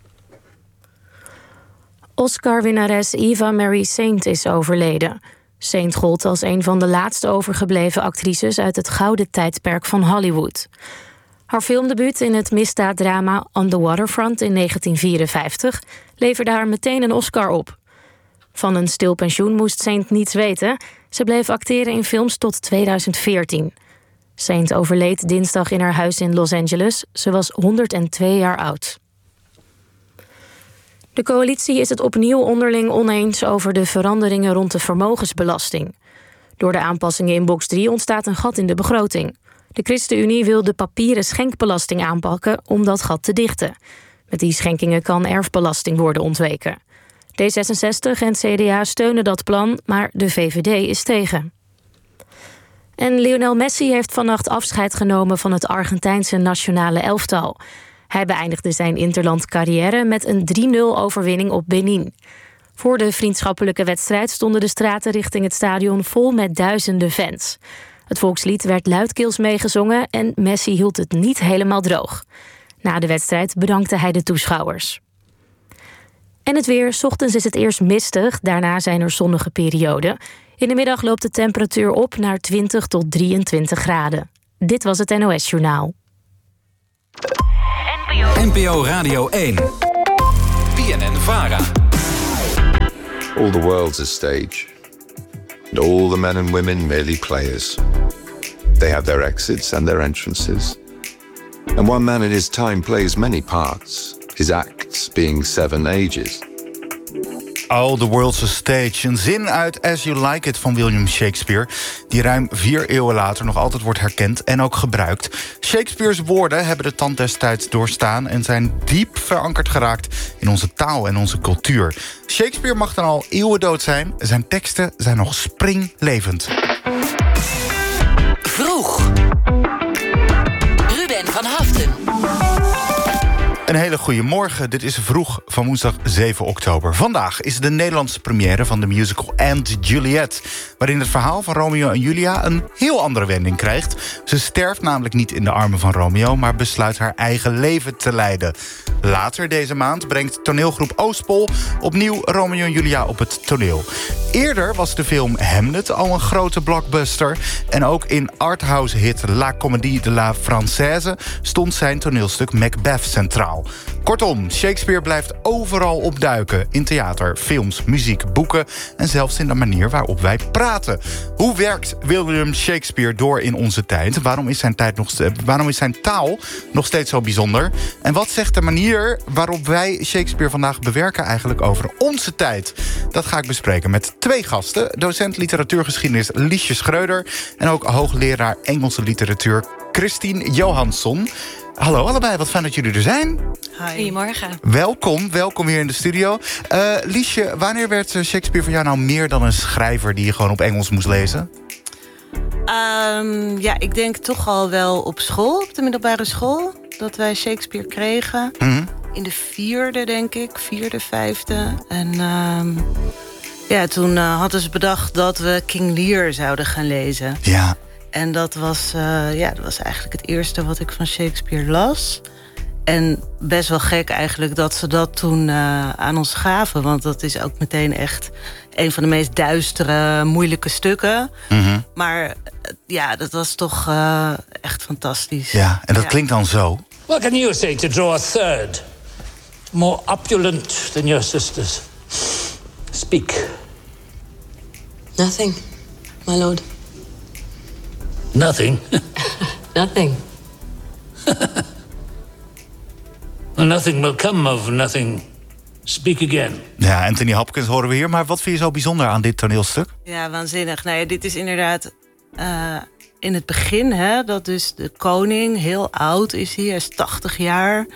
Oscar-winnares Eva Marie Saint is overleden. Saint gold als een van de laatste overgebleven actrices uit het gouden tijdperk van Hollywood. Haar filmdebuut in het misdaaddrama On the Waterfront in 1954 leverde haar meteen een Oscar op. Van een stil pensioen moest Saint niets weten. Ze bleef acteren in films tot 2014. Saint overleed dinsdag in haar huis in Los Angeles. Ze was 102 jaar oud. De coalitie is het opnieuw onderling oneens over de veranderingen rond de vermogensbelasting. Door de aanpassingen in box 3 ontstaat een gat in de begroting. De ChristenUnie wil de papieren schenkbelasting aanpakken om dat gat te dichten. Met die schenkingen kan erfbelasting worden ontweken. D66 en CDA steunen dat plan, maar de VVD is tegen. En Lionel Messi heeft vannacht afscheid genomen van het Argentijnse nationale elftal. Hij beëindigde zijn interlandcarrière met een 3-0 overwinning op Benin. Voor de vriendschappelijke wedstrijd stonden de straten richting het stadion vol met duizenden fans. Het volkslied werd luidkeels meegezongen en Messi hield het niet helemaal droog. Na de wedstrijd bedankte hij de toeschouwers. En het weer. 's Ochtends is het eerst mistig, daarna zijn er zonnige perioden. In de middag loopt de temperatuur op naar 20 tot 23 graden. Dit was het NOS Journaal. NPO Radio 1. BNN-VARA. All the world's a stage. And all the men and women merely players. They have their exits and their entrances. And one man in his time plays many parts, his acts being 7 ages. All the World's a Stage. Een zin uit As You Like It van William Shakespeare, die ruim 4 eeuwen later nog altijd wordt herkend en ook gebruikt. Shakespeare's woorden hebben de tand destijds doorstaan en zijn diep verankerd geraakt in onze taal en onze cultuur. Shakespeare mag dan al eeuwen dood zijn, zijn teksten zijn nog springlevend. Vroeg. Ruben van Haften. Een hele goede morgen. Dit is Vroeg van woensdag 7 oktober. Vandaag is de Nederlandse première van de musical And Juliet, waarin het verhaal van Romeo en Julia een heel andere wending krijgt. Ze sterft namelijk niet in de armen van Romeo, maar besluit haar eigen leven te leiden. Later deze maand brengt toneelgroep Oostpol opnieuw Romeo en Julia op het toneel. Eerder was de film Hamlet al een grote blockbuster. En ook in arthouse-hit La Comédie de la Française stond zijn toneelstuk Macbeth centraal. Kortom, Shakespeare blijft overal opduiken. In theater, films, muziek, boeken en zelfs in de manier waarop wij praten. Hoe werkt William Shakespeare door in onze tijd? Waarom is zijn taal nog steeds zo bijzonder? En wat zegt de manier waarop wij Shakespeare vandaag bewerken eigenlijk over onze tijd? Dat ga ik bespreken met 2 gasten. Docent literatuurgeschiedenis Liesje Schreuder en ook hoogleraar Engelse literatuur Christine Johansson. Hallo allebei, wat fijn dat jullie er zijn. Goedemorgen. Welkom hier in de studio. Liesje, wanneer werd Shakespeare voor jou nou meer dan een schrijver die je gewoon op Engels moest lezen? Ik denk toch al wel op school, op de middelbare school, dat wij Shakespeare kregen. Mm-hmm. In de 4e, denk ik, 4e, 5e. En toen hadden ze bedacht dat we King Lear zouden gaan lezen. Ja. En dat was eigenlijk het eerste wat ik van Shakespeare las. En best wel gek eigenlijk dat ze dat toen aan ons gaven. Want dat is ook meteen echt een van de meest duistere, moeilijke stukken. Mm-hmm. Maar dat was toch echt fantastisch. Ja, en dat klinkt dan zo. What can you say to draw a third? More opulent than your sisters. Speak. Nothing, my lord. Nothing? Nothing. Well, nothing will come of nothing. Speak again. Ja, Anthony Hopkins horen we hier. Maar wat vind je zo bijzonder aan dit toneelstuk? Ja, waanzinnig. Nou ja, dit is inderdaad in het begin, hè, dat dus de koning heel oud is hier. Hij is 80 jaar.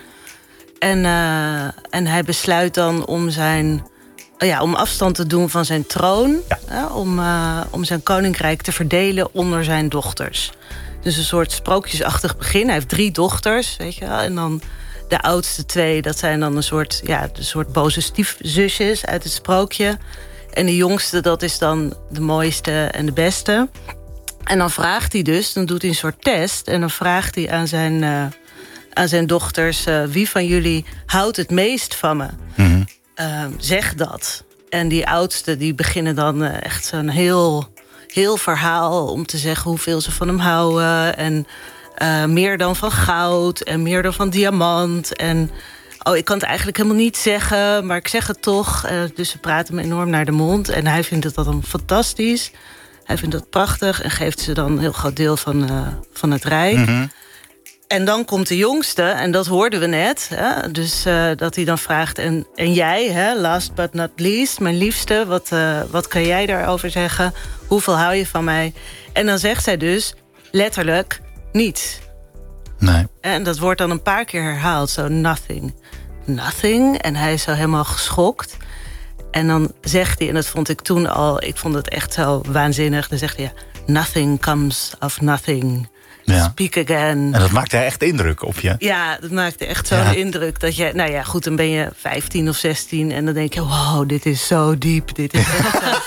En hij besluit dan om afstand te doen van zijn troon. Ja. Om zijn koninkrijk te verdelen onder zijn dochters. Dus een soort sprookjesachtig begin. Hij heeft 3 dochters, weet je wel. En dan de oudste 2, dat zijn dan een soort boze stiefzusjes uit het sprookje. En de jongste, dat is dan de mooiste en de beste. En dan vraagt hij dus, dan doet hij een soort test. En dan vraagt hij aan zijn dochters, wie van jullie houdt het meest van me? Mm-hmm. Zeg dat. En die oudste, die beginnen dan echt zo'n heel verhaal om te zeggen hoeveel ze van hem houden. En meer dan van goud en meer dan van diamant. En ik kan het eigenlijk helemaal niet zeggen, maar ik zeg het toch. Dus ze praten me enorm naar de mond. En hij vindt het dan fantastisch. Hij vindt dat prachtig en geeft ze dan een heel groot deel van het rijk. Mm-hmm. En dan komt de jongste, en dat hoorden we net. Hè? Dus dat hij dan vraagt, en jij, hè, last but not least, mijn liefste, wat kan jij daarover zeggen? Hoeveel hou je van mij? En dan zegt zij dus letterlijk niets. Nee. En dat wordt dan een paar keer herhaald, zo nothing. Nothing, en hij is zo helemaal geschokt. En dan zegt hij, en dat vond ik toen al, ik vond het echt zo waanzinnig. Dan zegt hij, nothing comes of nothing. Ja. Speak again. En dat maakte echt indruk op je? Ja, dat maakte echt zo'n indruk. Dat je, nou ja, goed, dan ben je 15 of 16 en dan denk je, wow, dit is zo diep. Dit is echt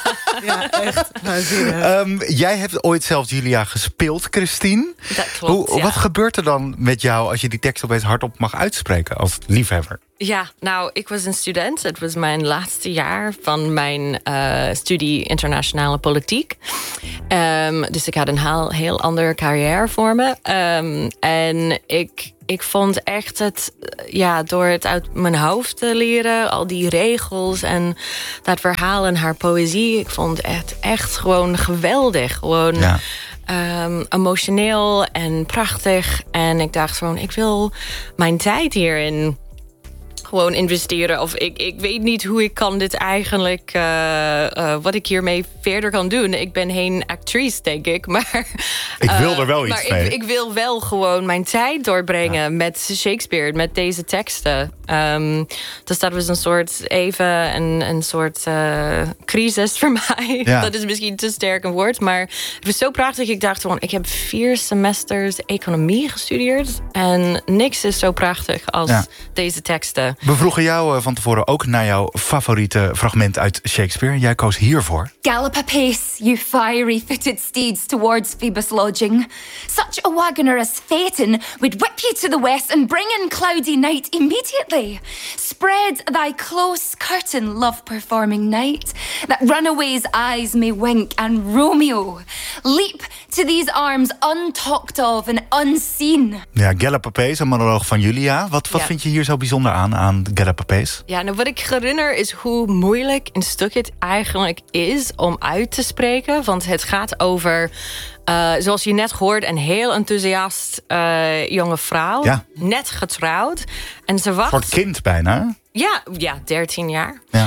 Ja, echt waanzinnig. Jij hebt ooit zelfs Julia gespeeld, Christine. Dat klopt, Wat gebeurt er dan met jou als je die tekst opeens hardop mag uitspreken als liefhebber? Ja, nou, ik was een student. Het was mijn laatste jaar van mijn studie internationale politiek. Dus ik had een heel andere carrière voor me. En ik vond echt door het uit mijn hoofd te leren, al die regels en dat verhaal en haar poëzie, ik vond het echt gewoon geweldig. Gewoon emotioneel en prachtig. En ik dacht gewoon, ik wil mijn tijd hierin gewoon investeren. Of ik weet niet hoe ik kan dit eigenlijk, wat ik hiermee verder kan doen. Ik ben geen actrice, denk ik. Maar ik wil er wel iets mee. Ik wil wel gewoon mijn tijd doorbrengen met Shakespeare, met deze teksten. Dus dat was een soort crisis voor mij. Ja. Dat is misschien te sterk een woord, maar het was zo prachtig. Ik dacht gewoon, ik heb 4 semesters economie gestudeerd en niks is zo prachtig als deze teksten. We vroegen jou van tevoren ook naar jouw favoriete fragment uit Shakespeare. Jij koos hiervoor. Gallop apace, you fiery-footed steeds, towards Phoebus' lodging. Such a wagoner as Phaeton would whip you to the west and bring in cloudy night immediately. Spread thy close curtain, love-performing night, that runaway's eyes may wink, and Romeo, leap to these arms untalked of and unseen. Ja, Gallop apace, een monoloog van Julia. Wat vind je hier zo bijzonder aan Gallop apace? Ja, nou wat ik herinner is hoe moeilijk een stuk het eigenlijk is om uit te spreken. Want het gaat over, zoals je net hoort, een heel enthousiast jonge vrouw. Ja. Net getrouwd. En ze wacht. Voor het kind bijna. Ja, 13 jaar. Ja.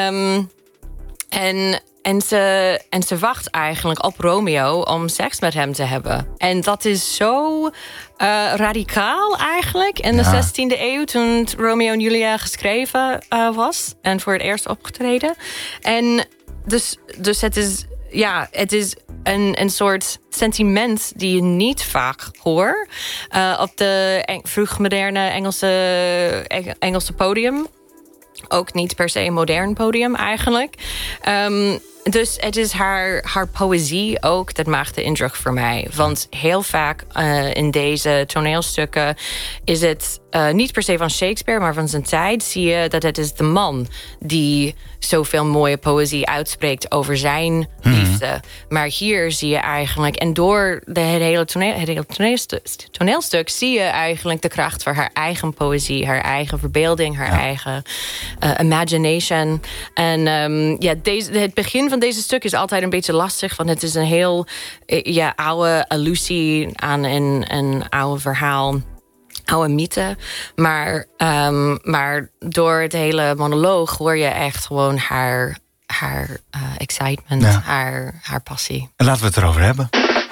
En ze wacht eigenlijk op Romeo om seks met hem te hebben. En dat is zo radicaal eigenlijk in de 16e eeuw, toen Romeo en Julia geschreven was en voor het eerst opgetreden. En dus het is een soort sentiment die je niet vaak hoort op de vroegmoderne Engelse podium. Ook niet per se een modern podium eigenlijk. Dus het is haar poëzie ook, dat maakt de indruk voor mij. Want heel vaak in deze toneelstukken is het niet per se van Shakespeare, maar van zijn tijd zie je dat het is de man die zoveel mooie poëzie uitspreekt over zijn liefde. Maar hier zie je eigenlijk, en door het hele toneelstuk zie je eigenlijk de kracht van haar eigen poëzie, haar eigen verbeelding, haar eigen imagination. En het begin van deze stuk is altijd een beetje lastig, want het is een heel oude allusie aan een oude verhaal, oude mythe. Maar door het hele monoloog hoor je echt gewoon haar excitement, haar passie. En laten we het erover hebben.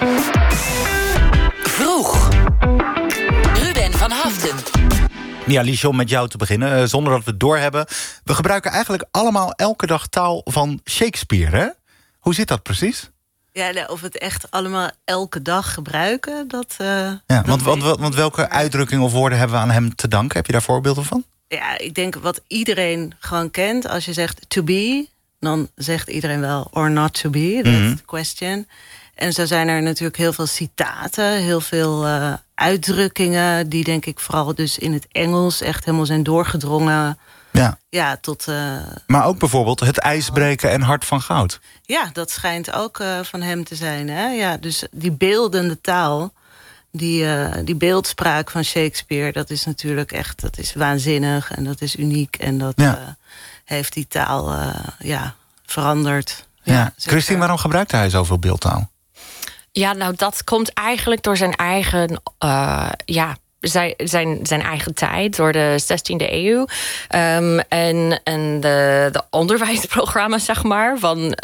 Vroeg. Ruben van Haften. Ja, Liesje, om met jou te beginnen, zonder dat we het doorhebben. We gebruiken eigenlijk allemaal elke dag taal van Shakespeare, hè? Hoe zit dat precies? Ja, of we het echt allemaal elke dag gebruiken, dat... Want welke uitdrukkingen of woorden hebben we aan hem te danken? Heb je daar voorbeelden van? Ja, ik denk wat iedereen gewoon kent. Als je zegt to be, dan zegt iedereen wel or not to be. That's the question. En zo zijn er natuurlijk heel veel citaten, heel veel uitdrukkingen die denk ik vooral dus in het Engels echt helemaal zijn doorgedrongen. Ja, tot... Maar ook bijvoorbeeld het ijsbreken en hart van goud. Ja, dat schijnt ook van hem te zijn. Hè? Ja, dus die beeldende taal, die beeldspraak van Shakespeare, dat is natuurlijk echt, dat is waanzinnig en dat is uniek. En dat heeft die taal veranderd. Ja. Christine, waarom gebruikte hij zoveel beeldtaal? Ja, nou dat komt eigenlijk door zijn eigen... Zijn eigen tijd, door de 16e eeuw. En de onderwijsprogramma, zeg maar,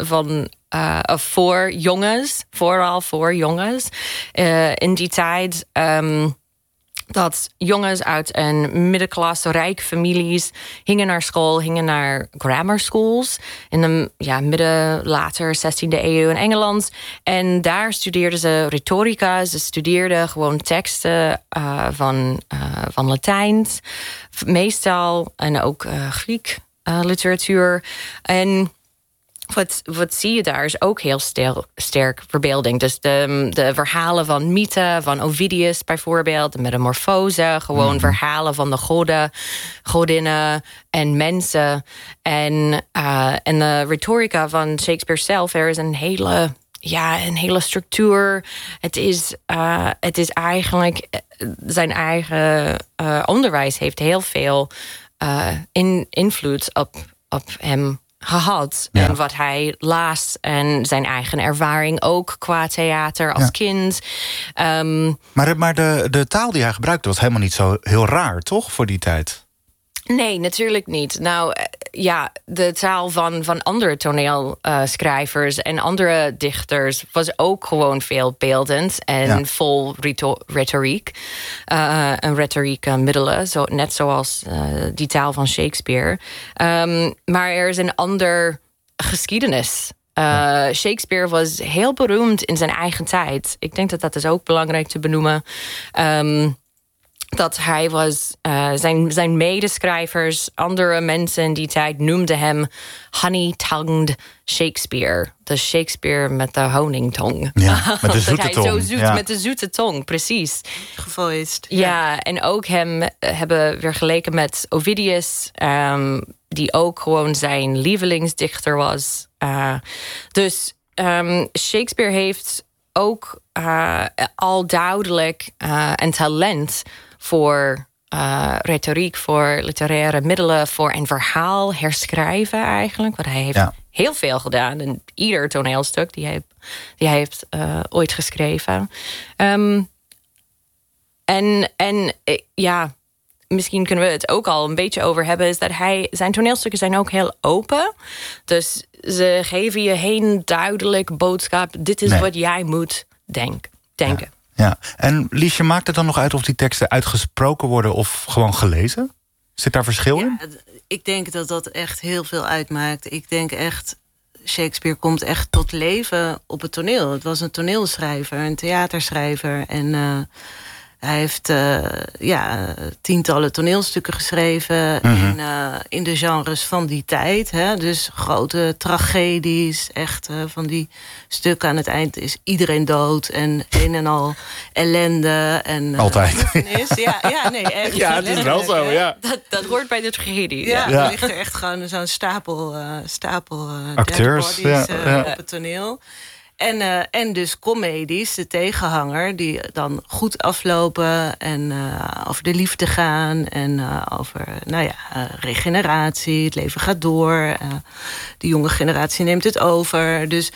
voor jongens. Vooral voor jongens. In die tijd... dat jongens uit een middenklasse, rijke families gingen naar school, gingen naar grammar schools in de later 16e eeuw in Engeland. En daar studeerden ze retorica, ze studeerden gewoon teksten van Latijns, meestal, en ook Griek literatuur. En wat zie je daar is ook heel sterk verbeelding. Dus de verhalen van mythen, van Ovidius bijvoorbeeld, de metamorfose, gewoon verhalen van de goden, godinnen en mensen. En de retorica van Shakespeare zelf, er is een hele structuur. Het is eigenlijk zijn eigen onderwijs heeft heel veel invloed op hem gehad. Ja. En wat hij las en zijn eigen ervaring ook qua theater als kind. Maar de taal die hij gebruikte was helemaal niet zo heel raar, toch, voor die tijd? Nee, natuurlijk niet. Nou, de taal van andere toneelschrijvers en andere dichters was ook gewoon veel beeldend en vol retoriek. En retorieke middelen, net zoals die taal van Shakespeare. Maar er is een ander geschiedenis. Shakespeare was heel beroemd in zijn eigen tijd. Ik denk dat is ook belangrijk te benoemen. Dat hij was, zijn medeschrijvers, andere mensen in die tijd noemden hem honey-tongued Shakespeare. De Shakespeare met de honingtong. Ja, met de zoete dat hij tong. zo zoet met de zoete tong, precies. Gevoiced. Ja, en ook hem hebben vergeleken met Ovidius, die ook gewoon zijn lievelingsdichter was. Dus Shakespeare heeft ook al duidelijk een talent voor retoriek, voor literaire middelen, voor een verhaal herschrijven eigenlijk. Want hij heeft heel veel gedaan in ieder toneelstuk die hij heeft ooit geschreven. Misschien kunnen we het ook al een beetje over hebben, is dat zijn toneelstukken zijn ook heel open. Dus ze geven je geen duidelijk boodschap. Dit is wat jij moet denken. Ja. En Liesje, maakt het dan nog uit of die teksten uitgesproken worden of gewoon gelezen? Zit daar verschil in? Ik denk dat dat echt heel veel uitmaakt. Ik denk echt, Shakespeare komt echt tot leven op het toneel. Het was een toneelschrijver, een theaterschrijver. En hij heeft tientallen toneelstukken geschreven in de genres van die tijd. Hè? Dus grote tragedies, echt van die stukken. Aan het eind is iedereen dood en een en al ellende. En, altijd. Echt. Ja, het is wel zo, ja. Dat hoort bij de tragedie. Er ligt er echt gewoon zo'n stapel acteurs op het toneel. En dus comedies, de tegenhanger, die dan goed aflopen en over de liefde gaan en over regeneratie, het leven gaat door, de jonge generatie neemt het over. Dus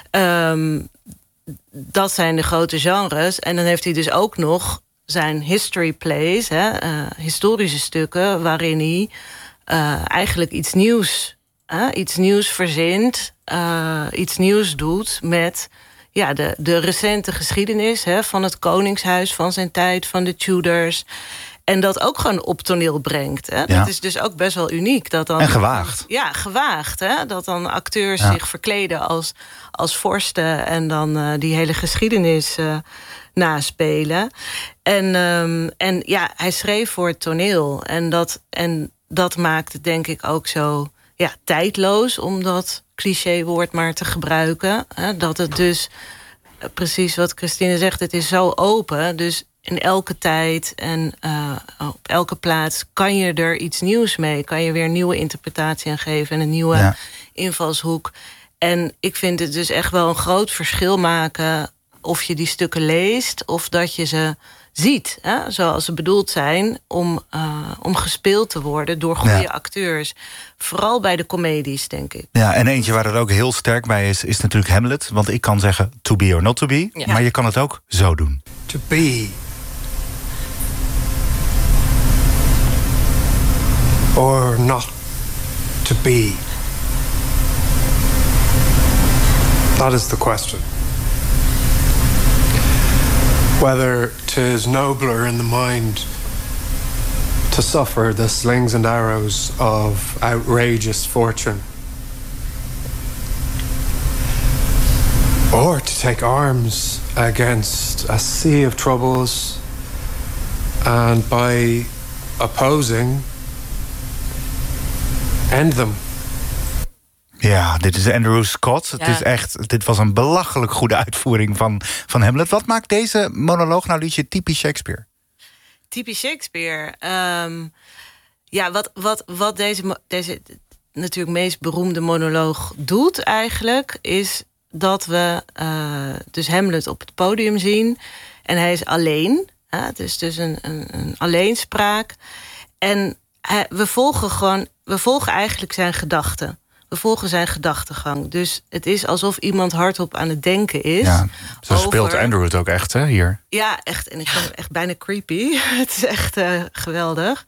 dat zijn de grote genres. En dan heeft hij dus ook nog zijn history plays, historische stukken, waarin hij eigenlijk iets nieuws verzint, iets nieuws doet met de recente geschiedenis van het koningshuis, van zijn tijd, van de Tudors. En dat ook gewoon op toneel brengt. Hè? Dat is dus ook best wel uniek. Dat dan, en gewaagd. Ja, gewaagd. Hè? Dat dan acteurs zich verkleden als vorsten en dan die hele geschiedenis naspelen. En hij schreef voor het toneel. En dat maakt het denk ik ook zo tijdloos, om dat clichéwoord maar te gebruiken. Dat het dus, precies wat Christine zegt, het is zo open. Dus in elke tijd en op elke plaats kan je er iets nieuws mee. Kan je weer een nieuwe interpretatie aan geven en een nieuwe invalshoek. En ik vind het dus echt wel een groot verschil maken of je die stukken leest of dat je ze ziet, zoals ze bedoeld zijn om gespeeld te worden door goede acteurs. Vooral bij de comedies, denk ik. Ja, en eentje waar het ook heel sterk bij is natuurlijk Hamlet. Want ik kan zeggen to be or not to be, maar je kan het ook zo doen. To be or not to be. That is the question. Whether 'tis nobler in the mind to suffer the slings and arrows of outrageous fortune, or to take arms against a sea of troubles, and by opposing, end them. Ja, dit is Andrew Scott. Dit was een belachelijk goede uitvoering van Hamlet. Wat maakt deze monoloog nou liedje typisch Shakespeare? Typisch Shakespeare? Wat deze natuurlijk meest beroemde monoloog doet eigenlijk, is dat we dus Hamlet op het podium zien. En hij is alleen. Het is dus een alleenspraak. En we volgen eigenlijk zijn gedachten. We volgen zijn gedachtegang. Dus het is alsof iemand hardop aan het denken is. Ja, zo speelt Andrew het ook echt, hè, hier. Ja, echt. En ik vind hem echt bijna creepy. Het is echt geweldig.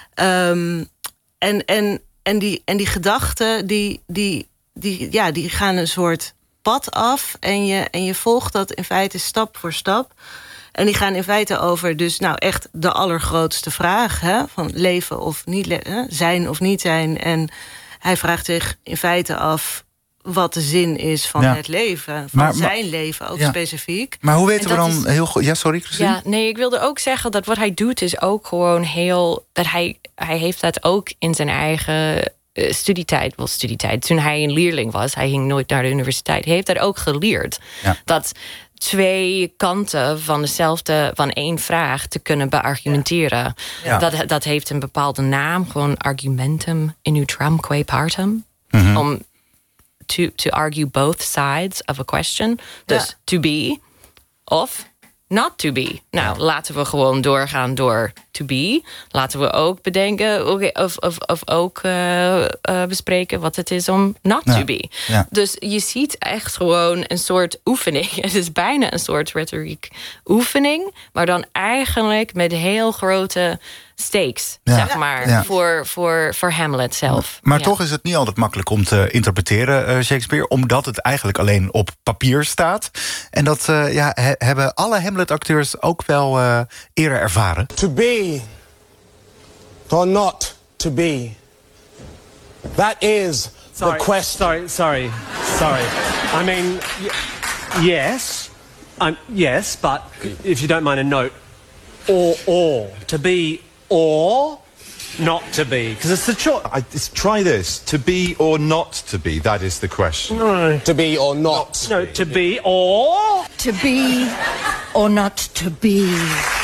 En die gedachten, die gaan een soort pad af. En je volgt dat in feite stap voor stap. En die gaan in feite over dus nou echt de allergrootste vraag. Hè, van leven of niet, zijn of niet zijn. En hij vraagt zich in feite af wat de zin is van het leven. Van zijn leven ook specifiek. Maar hoe weten we dan heel goed... Ja, sorry, Christine. Ja, nee, ik wilde ook zeggen dat wat hij doet is ook gewoon heel... dat hij heeft dat ook in zijn eigen studietijd. Toen hij een leerling was, hij ging nooit naar de universiteit. Hij heeft dat ook geleerd. Ja. Dat twee kanten van één vraag te kunnen beargumenteren. Ja. Dat heeft een bepaalde naam, gewoon argumentum in utramque partem. Mm-hmm. Om to argue both sides of a question. Dus to be of not to be. Nou, laten we gewoon doorgaan door to be. Laten we ook bedenken of ook bespreken wat het is om not to be. Ja. Dus je ziet echt gewoon een soort oefening. Het is bijna een soort retoriek oefening, maar dan eigenlijk met heel grote stakes, zeg maar, voor Hamlet zelf. Maar toch is het niet altijd makkelijk om te interpreteren, Shakespeare, omdat het eigenlijk alleen op papier staat. En dat hebben alle Hamlet-acteurs ook wel eerder ervaren. To be or not to be. That is the question. Sorry. I mean, yes. Yes, but if you don't mind a note, or. To be or not to be. Because it's the choice. Try this. To be or not to be. That is the question. No. To be or not. No, to be or. To be or not to be.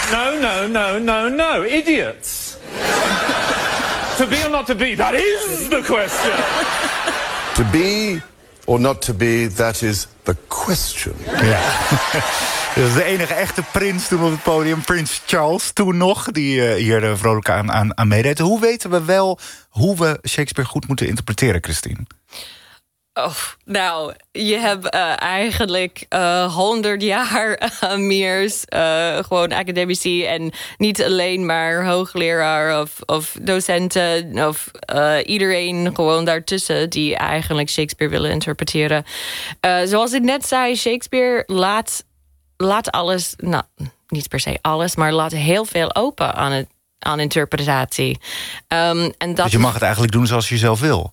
No. Idiots. To be or not to be. That is the question. To be or not to be. That is the question. Ja. Dat is de enige echte prins toen op het podium. Prins Charles toen nog, die hier vrolijk aan meedeed. Hoe weten we wel hoe we Shakespeare goed moeten interpreteren, Christine? Oh, nou, je hebt eigenlijk 100 jaar meer gewoon academici en niet alleen maar hoogleraar of docenten of iedereen gewoon daartussen die eigenlijk Shakespeare willen interpreteren. Zoals ik net zei, Shakespeare laat alles, nou, niet per se alles, maar laat heel veel open aan interpretatie. En dat, dus je mag het eigenlijk doen zoals je zelf wil.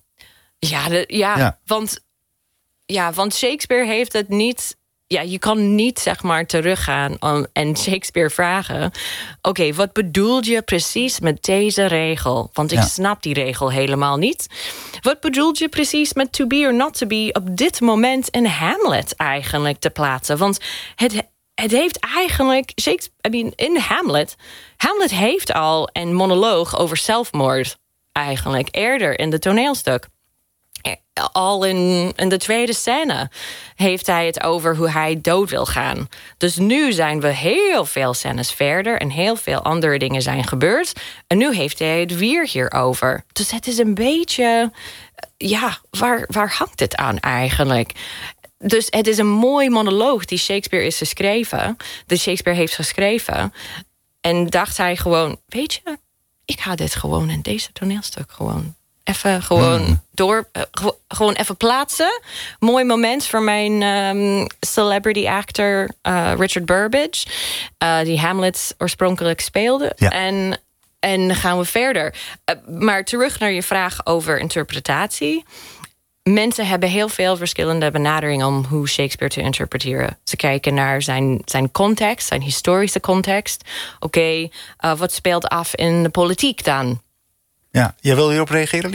Want Shakespeare heeft het niet. Ja, je kan niet zeg maar teruggaan en Shakespeare vragen. Oké, wat bedoel je precies met deze regel? Want ik snap die regel helemaal niet. Wat bedoel je precies met to be or not to be op dit moment in Hamlet eigenlijk te plaatsen? Want het heeft eigenlijk in Hamlet heeft al een monoloog over zelfmoord eigenlijk eerder in het toneelstuk. Al in de tweede scène heeft hij het over hoe hij dood wil gaan. Dus nu zijn we heel veel scènes verder en heel veel andere dingen zijn gebeurd. En nu heeft hij het weer hierover. Dus het is een beetje, waar hangt het aan eigenlijk? Dus het is een mooi monoloog die Shakespeare heeft geschreven. En dacht hij gewoon, weet je, ik ga dit gewoon in deze toneelstuk gewoon even gewoon even plaatsen. Mooi moment voor mijn celebrity actor Richard Burbage, die Hamlet oorspronkelijk speelde. Ja. En gaan we verder. Maar terug naar je vraag over interpretatie. Mensen hebben heel veel verschillende benaderingen om hoe Shakespeare te interpreteren. Ze kijken naar zijn context, zijn historische context. Oké, wat speelt af in de politiek dan? Ja, jij wil hierop reageren, Liesje?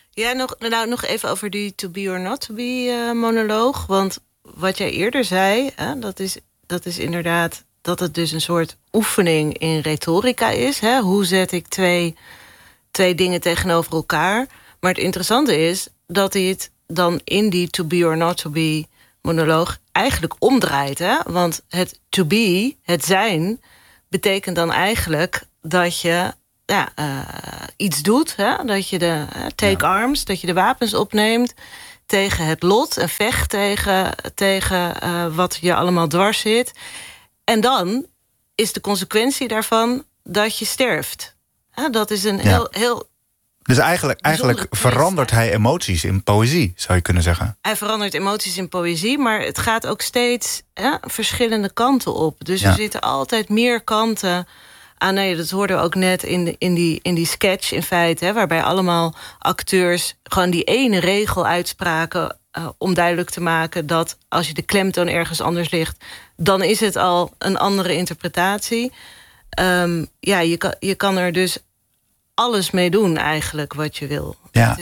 Ja, nog even over die to be or not to be monoloog. Want wat jij eerder zei, dat is inderdaad dat het dus een soort oefening in retorica is. Hè? Hoe zet ik twee dingen tegenover elkaar? Maar het interessante is dat hij het dan in die to be or not to be monoloog eigenlijk omdraait. Hè? Want het to be, het zijn, betekent dan eigenlijk dat je iets doet. Hè? Dat je de take arms, dat je de wapens opneemt tegen het lot en vecht tegen wat je allemaal dwars zit. En dan is de consequentie daarvan dat je sterft. Dat is een heel dus eigenlijk verandert hij emoties in poëzie, zou je kunnen zeggen. Hij verandert emoties in poëzie, maar het gaat ook steeds verschillende kanten op. Dus er zitten altijd meer kanten aan. Nee, dat hoorden we ook net in die sketch in feite, waarbij allemaal acteurs gewoon die ene regel uitspraken om duidelijk te maken dat als je de klemtoon ergens anders ligt, dan is het al een andere interpretatie. Je kan er dus alles mee doen eigenlijk wat je wil. Ja.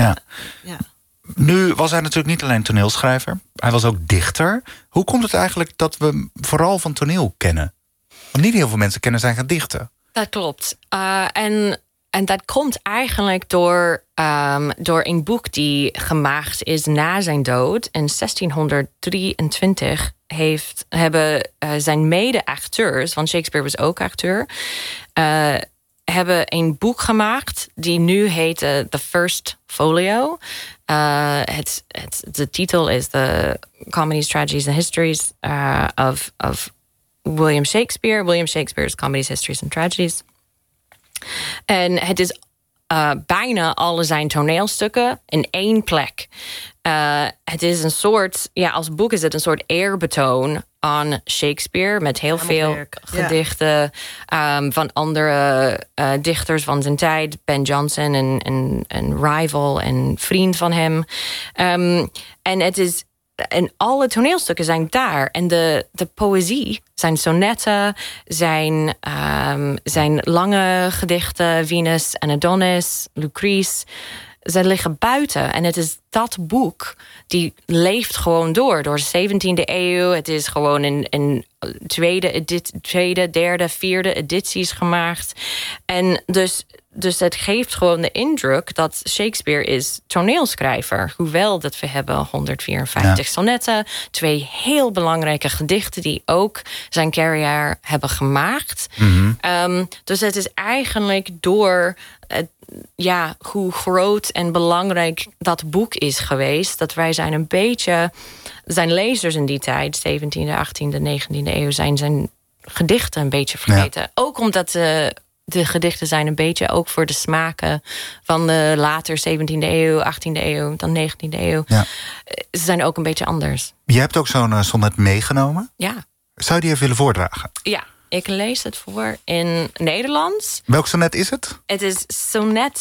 Nu was hij natuurlijk niet alleen toneelschrijver, hij was ook dichter. Hoe komt het eigenlijk dat we vooral van toneel kennen? Want niet heel veel mensen kennen zijn gedichten. Dat klopt. En dat komt eigenlijk door een boek die gemaakt is na zijn dood. In 1623 hebben zijn mede-acteurs, want Shakespeare was ook acteur, hebben een boek gemaakt die nu heet The First Folio. De titel is The Comedies, Tragedies and Histories of William Shakespeare. William Shakespeare's Comedies, Histories and Tragedies. En het is bijna alle zijn toneelstukken in één plek. Het is een soort, als boek is het een soort eerbetoon aan Shakespeare, met heel veel gedichten van andere dichters van zijn tijd. Ben Jonson, een rival en vriend van hem. En het is. En alle toneelstukken zijn daar. En de poëzie, zijn sonnetten, zijn lange gedichten, Venus en Adonis, Lucrece, zij liggen buiten. En het is dat boek die leeft gewoon door de 17e eeuw. Het is gewoon in tweede, derde, vierde edities gemaakt. En dus het geeft gewoon de indruk dat Shakespeare is toneelschrijver. Hoewel dat we hebben 154 sonnetten. 2 heel belangrijke gedichten die ook zijn carrière hebben gemaakt. Mm-hmm. Dus het is eigenlijk door hoe groot en belangrijk dat boek is geweest, dat wij zijn een beetje, zijn lezers in die tijd, 17e, 18e, 19e eeuw, zijn gedichten een beetje vergeten. Ja. Ook omdat de gedichten zijn een beetje ook voor de smaken van de later 17e eeuw, 18e eeuw, dan 19e eeuw. Ja. Ze zijn ook een beetje anders. Je hebt ook zo'n sonnet meegenomen. Ja. Zou je die even willen voordragen? Ja, ik lees het voor in Nederlands. Welk sonnet is het? Het is sonnet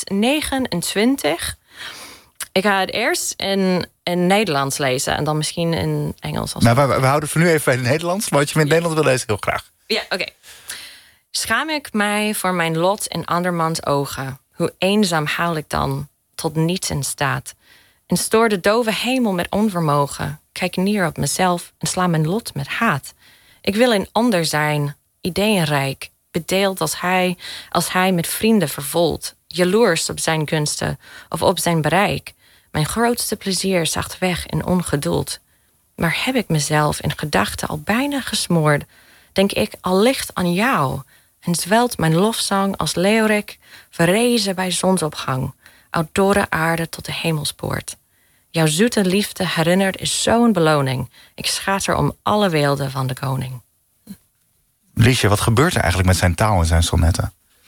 29. Ik ga het eerst in Nederlands lezen en dan misschien in Engels. Nou, we houden het voor nu even bij het Nederlands. Maar wat je in het Nederlands wil lezen, heel graag. Ja, oké. Schaam ik mij voor mijn lot in andermans ogen. Hoe eenzaam haal ik dan, tot niets in staat. En stoor de dove hemel met onvermogen. Kijk neer op mezelf en sla mijn lot met haat. Ik wil een ander zijn, ideeënrijk, bedeeld als hij met vrienden vervolt, jaloers op zijn kunsten of op zijn bereik. Mijn grootste plezier zacht weg in ongeduld. Maar heb ik mezelf in gedachten al bijna gesmoord, denk ik allicht aan jou, en zwelt mijn lofzang als leeuwrik, verrezen bij zonsopgang, uit dorre aarde tot de hemelspoort. Jouw zoete liefde herinnerd is zo'n beloning. Ik schater om alle weelde van de koning. Liesje, wat gebeurt er eigenlijk met zijn taal en zijn sonnetten?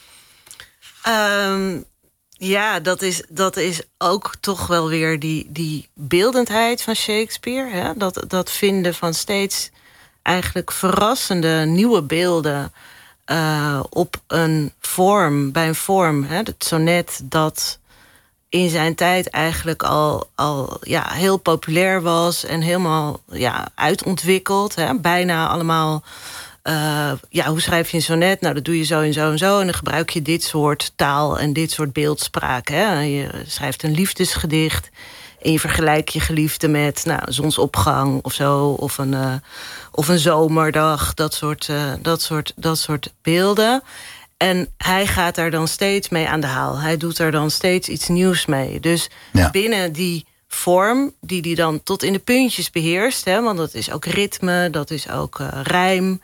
Dat is ook toch wel weer die beeldendheid van Shakespeare. Hè? Dat vinden van steeds eigenlijk verrassende nieuwe beelden op een vorm, bij een vorm. Hè? Het sonnet dat in zijn tijd eigenlijk al heel populair was en helemaal uitontwikkeld. Hè? Bijna allemaal hoe schrijf je een sonnet? Nou, dat doe je zo en zo en zo. En dan gebruik je dit soort taal en dit soort beeldspraak. Hè? Je schrijft een liefdesgedicht en je vergelijkt je geliefde met zonsopgang of zo. Of een zomerdag, dat soort beelden. En hij gaat daar dan steeds mee aan de haal. Hij doet er dan steeds iets nieuws mee. Dus binnen die vorm die hij dan tot in de puntjes beheerst... Hè, want dat is ook ritme, dat is ook rijm...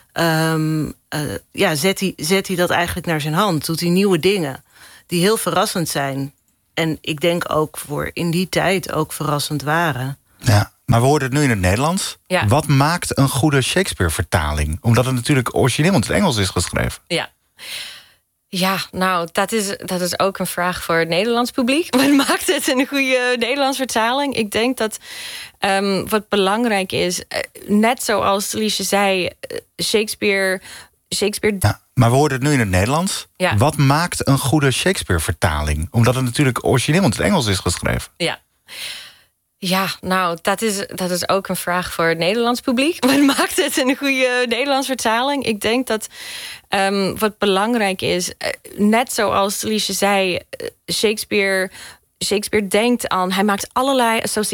zet hij dat eigenlijk naar zijn hand. Doet hij nieuwe dingen die heel verrassend zijn. En ik denk ook voor in die tijd ook verrassend waren. Ja, maar we hoorden het nu in het Nederlands. Ja. Wat maakt een goede Shakespeare-vertaling? Omdat het natuurlijk origineel in het Engels is geschreven. Ja, nou, dat is ook een vraag voor het Nederlands publiek. Wat maakt het een goede Nederlands vertaling? Ik denk dat wat belangrijk is, net zoals Liesje zei, Shakespeare. Ja, maar we hoorden het nu in het Nederlands. Ja. Wat maakt een goede Shakespeare-vertaling? Omdat het natuurlijk origineel in het Engels is geschreven. Ja, nou, dat is ook een vraag voor het Nederlands publiek. Wat maakt het een goede Nederlands vertaling? Ik denk dat wat belangrijk is, net zoals Liesje zei, Shakespeare denkt aan, hij maakt allerlei associaties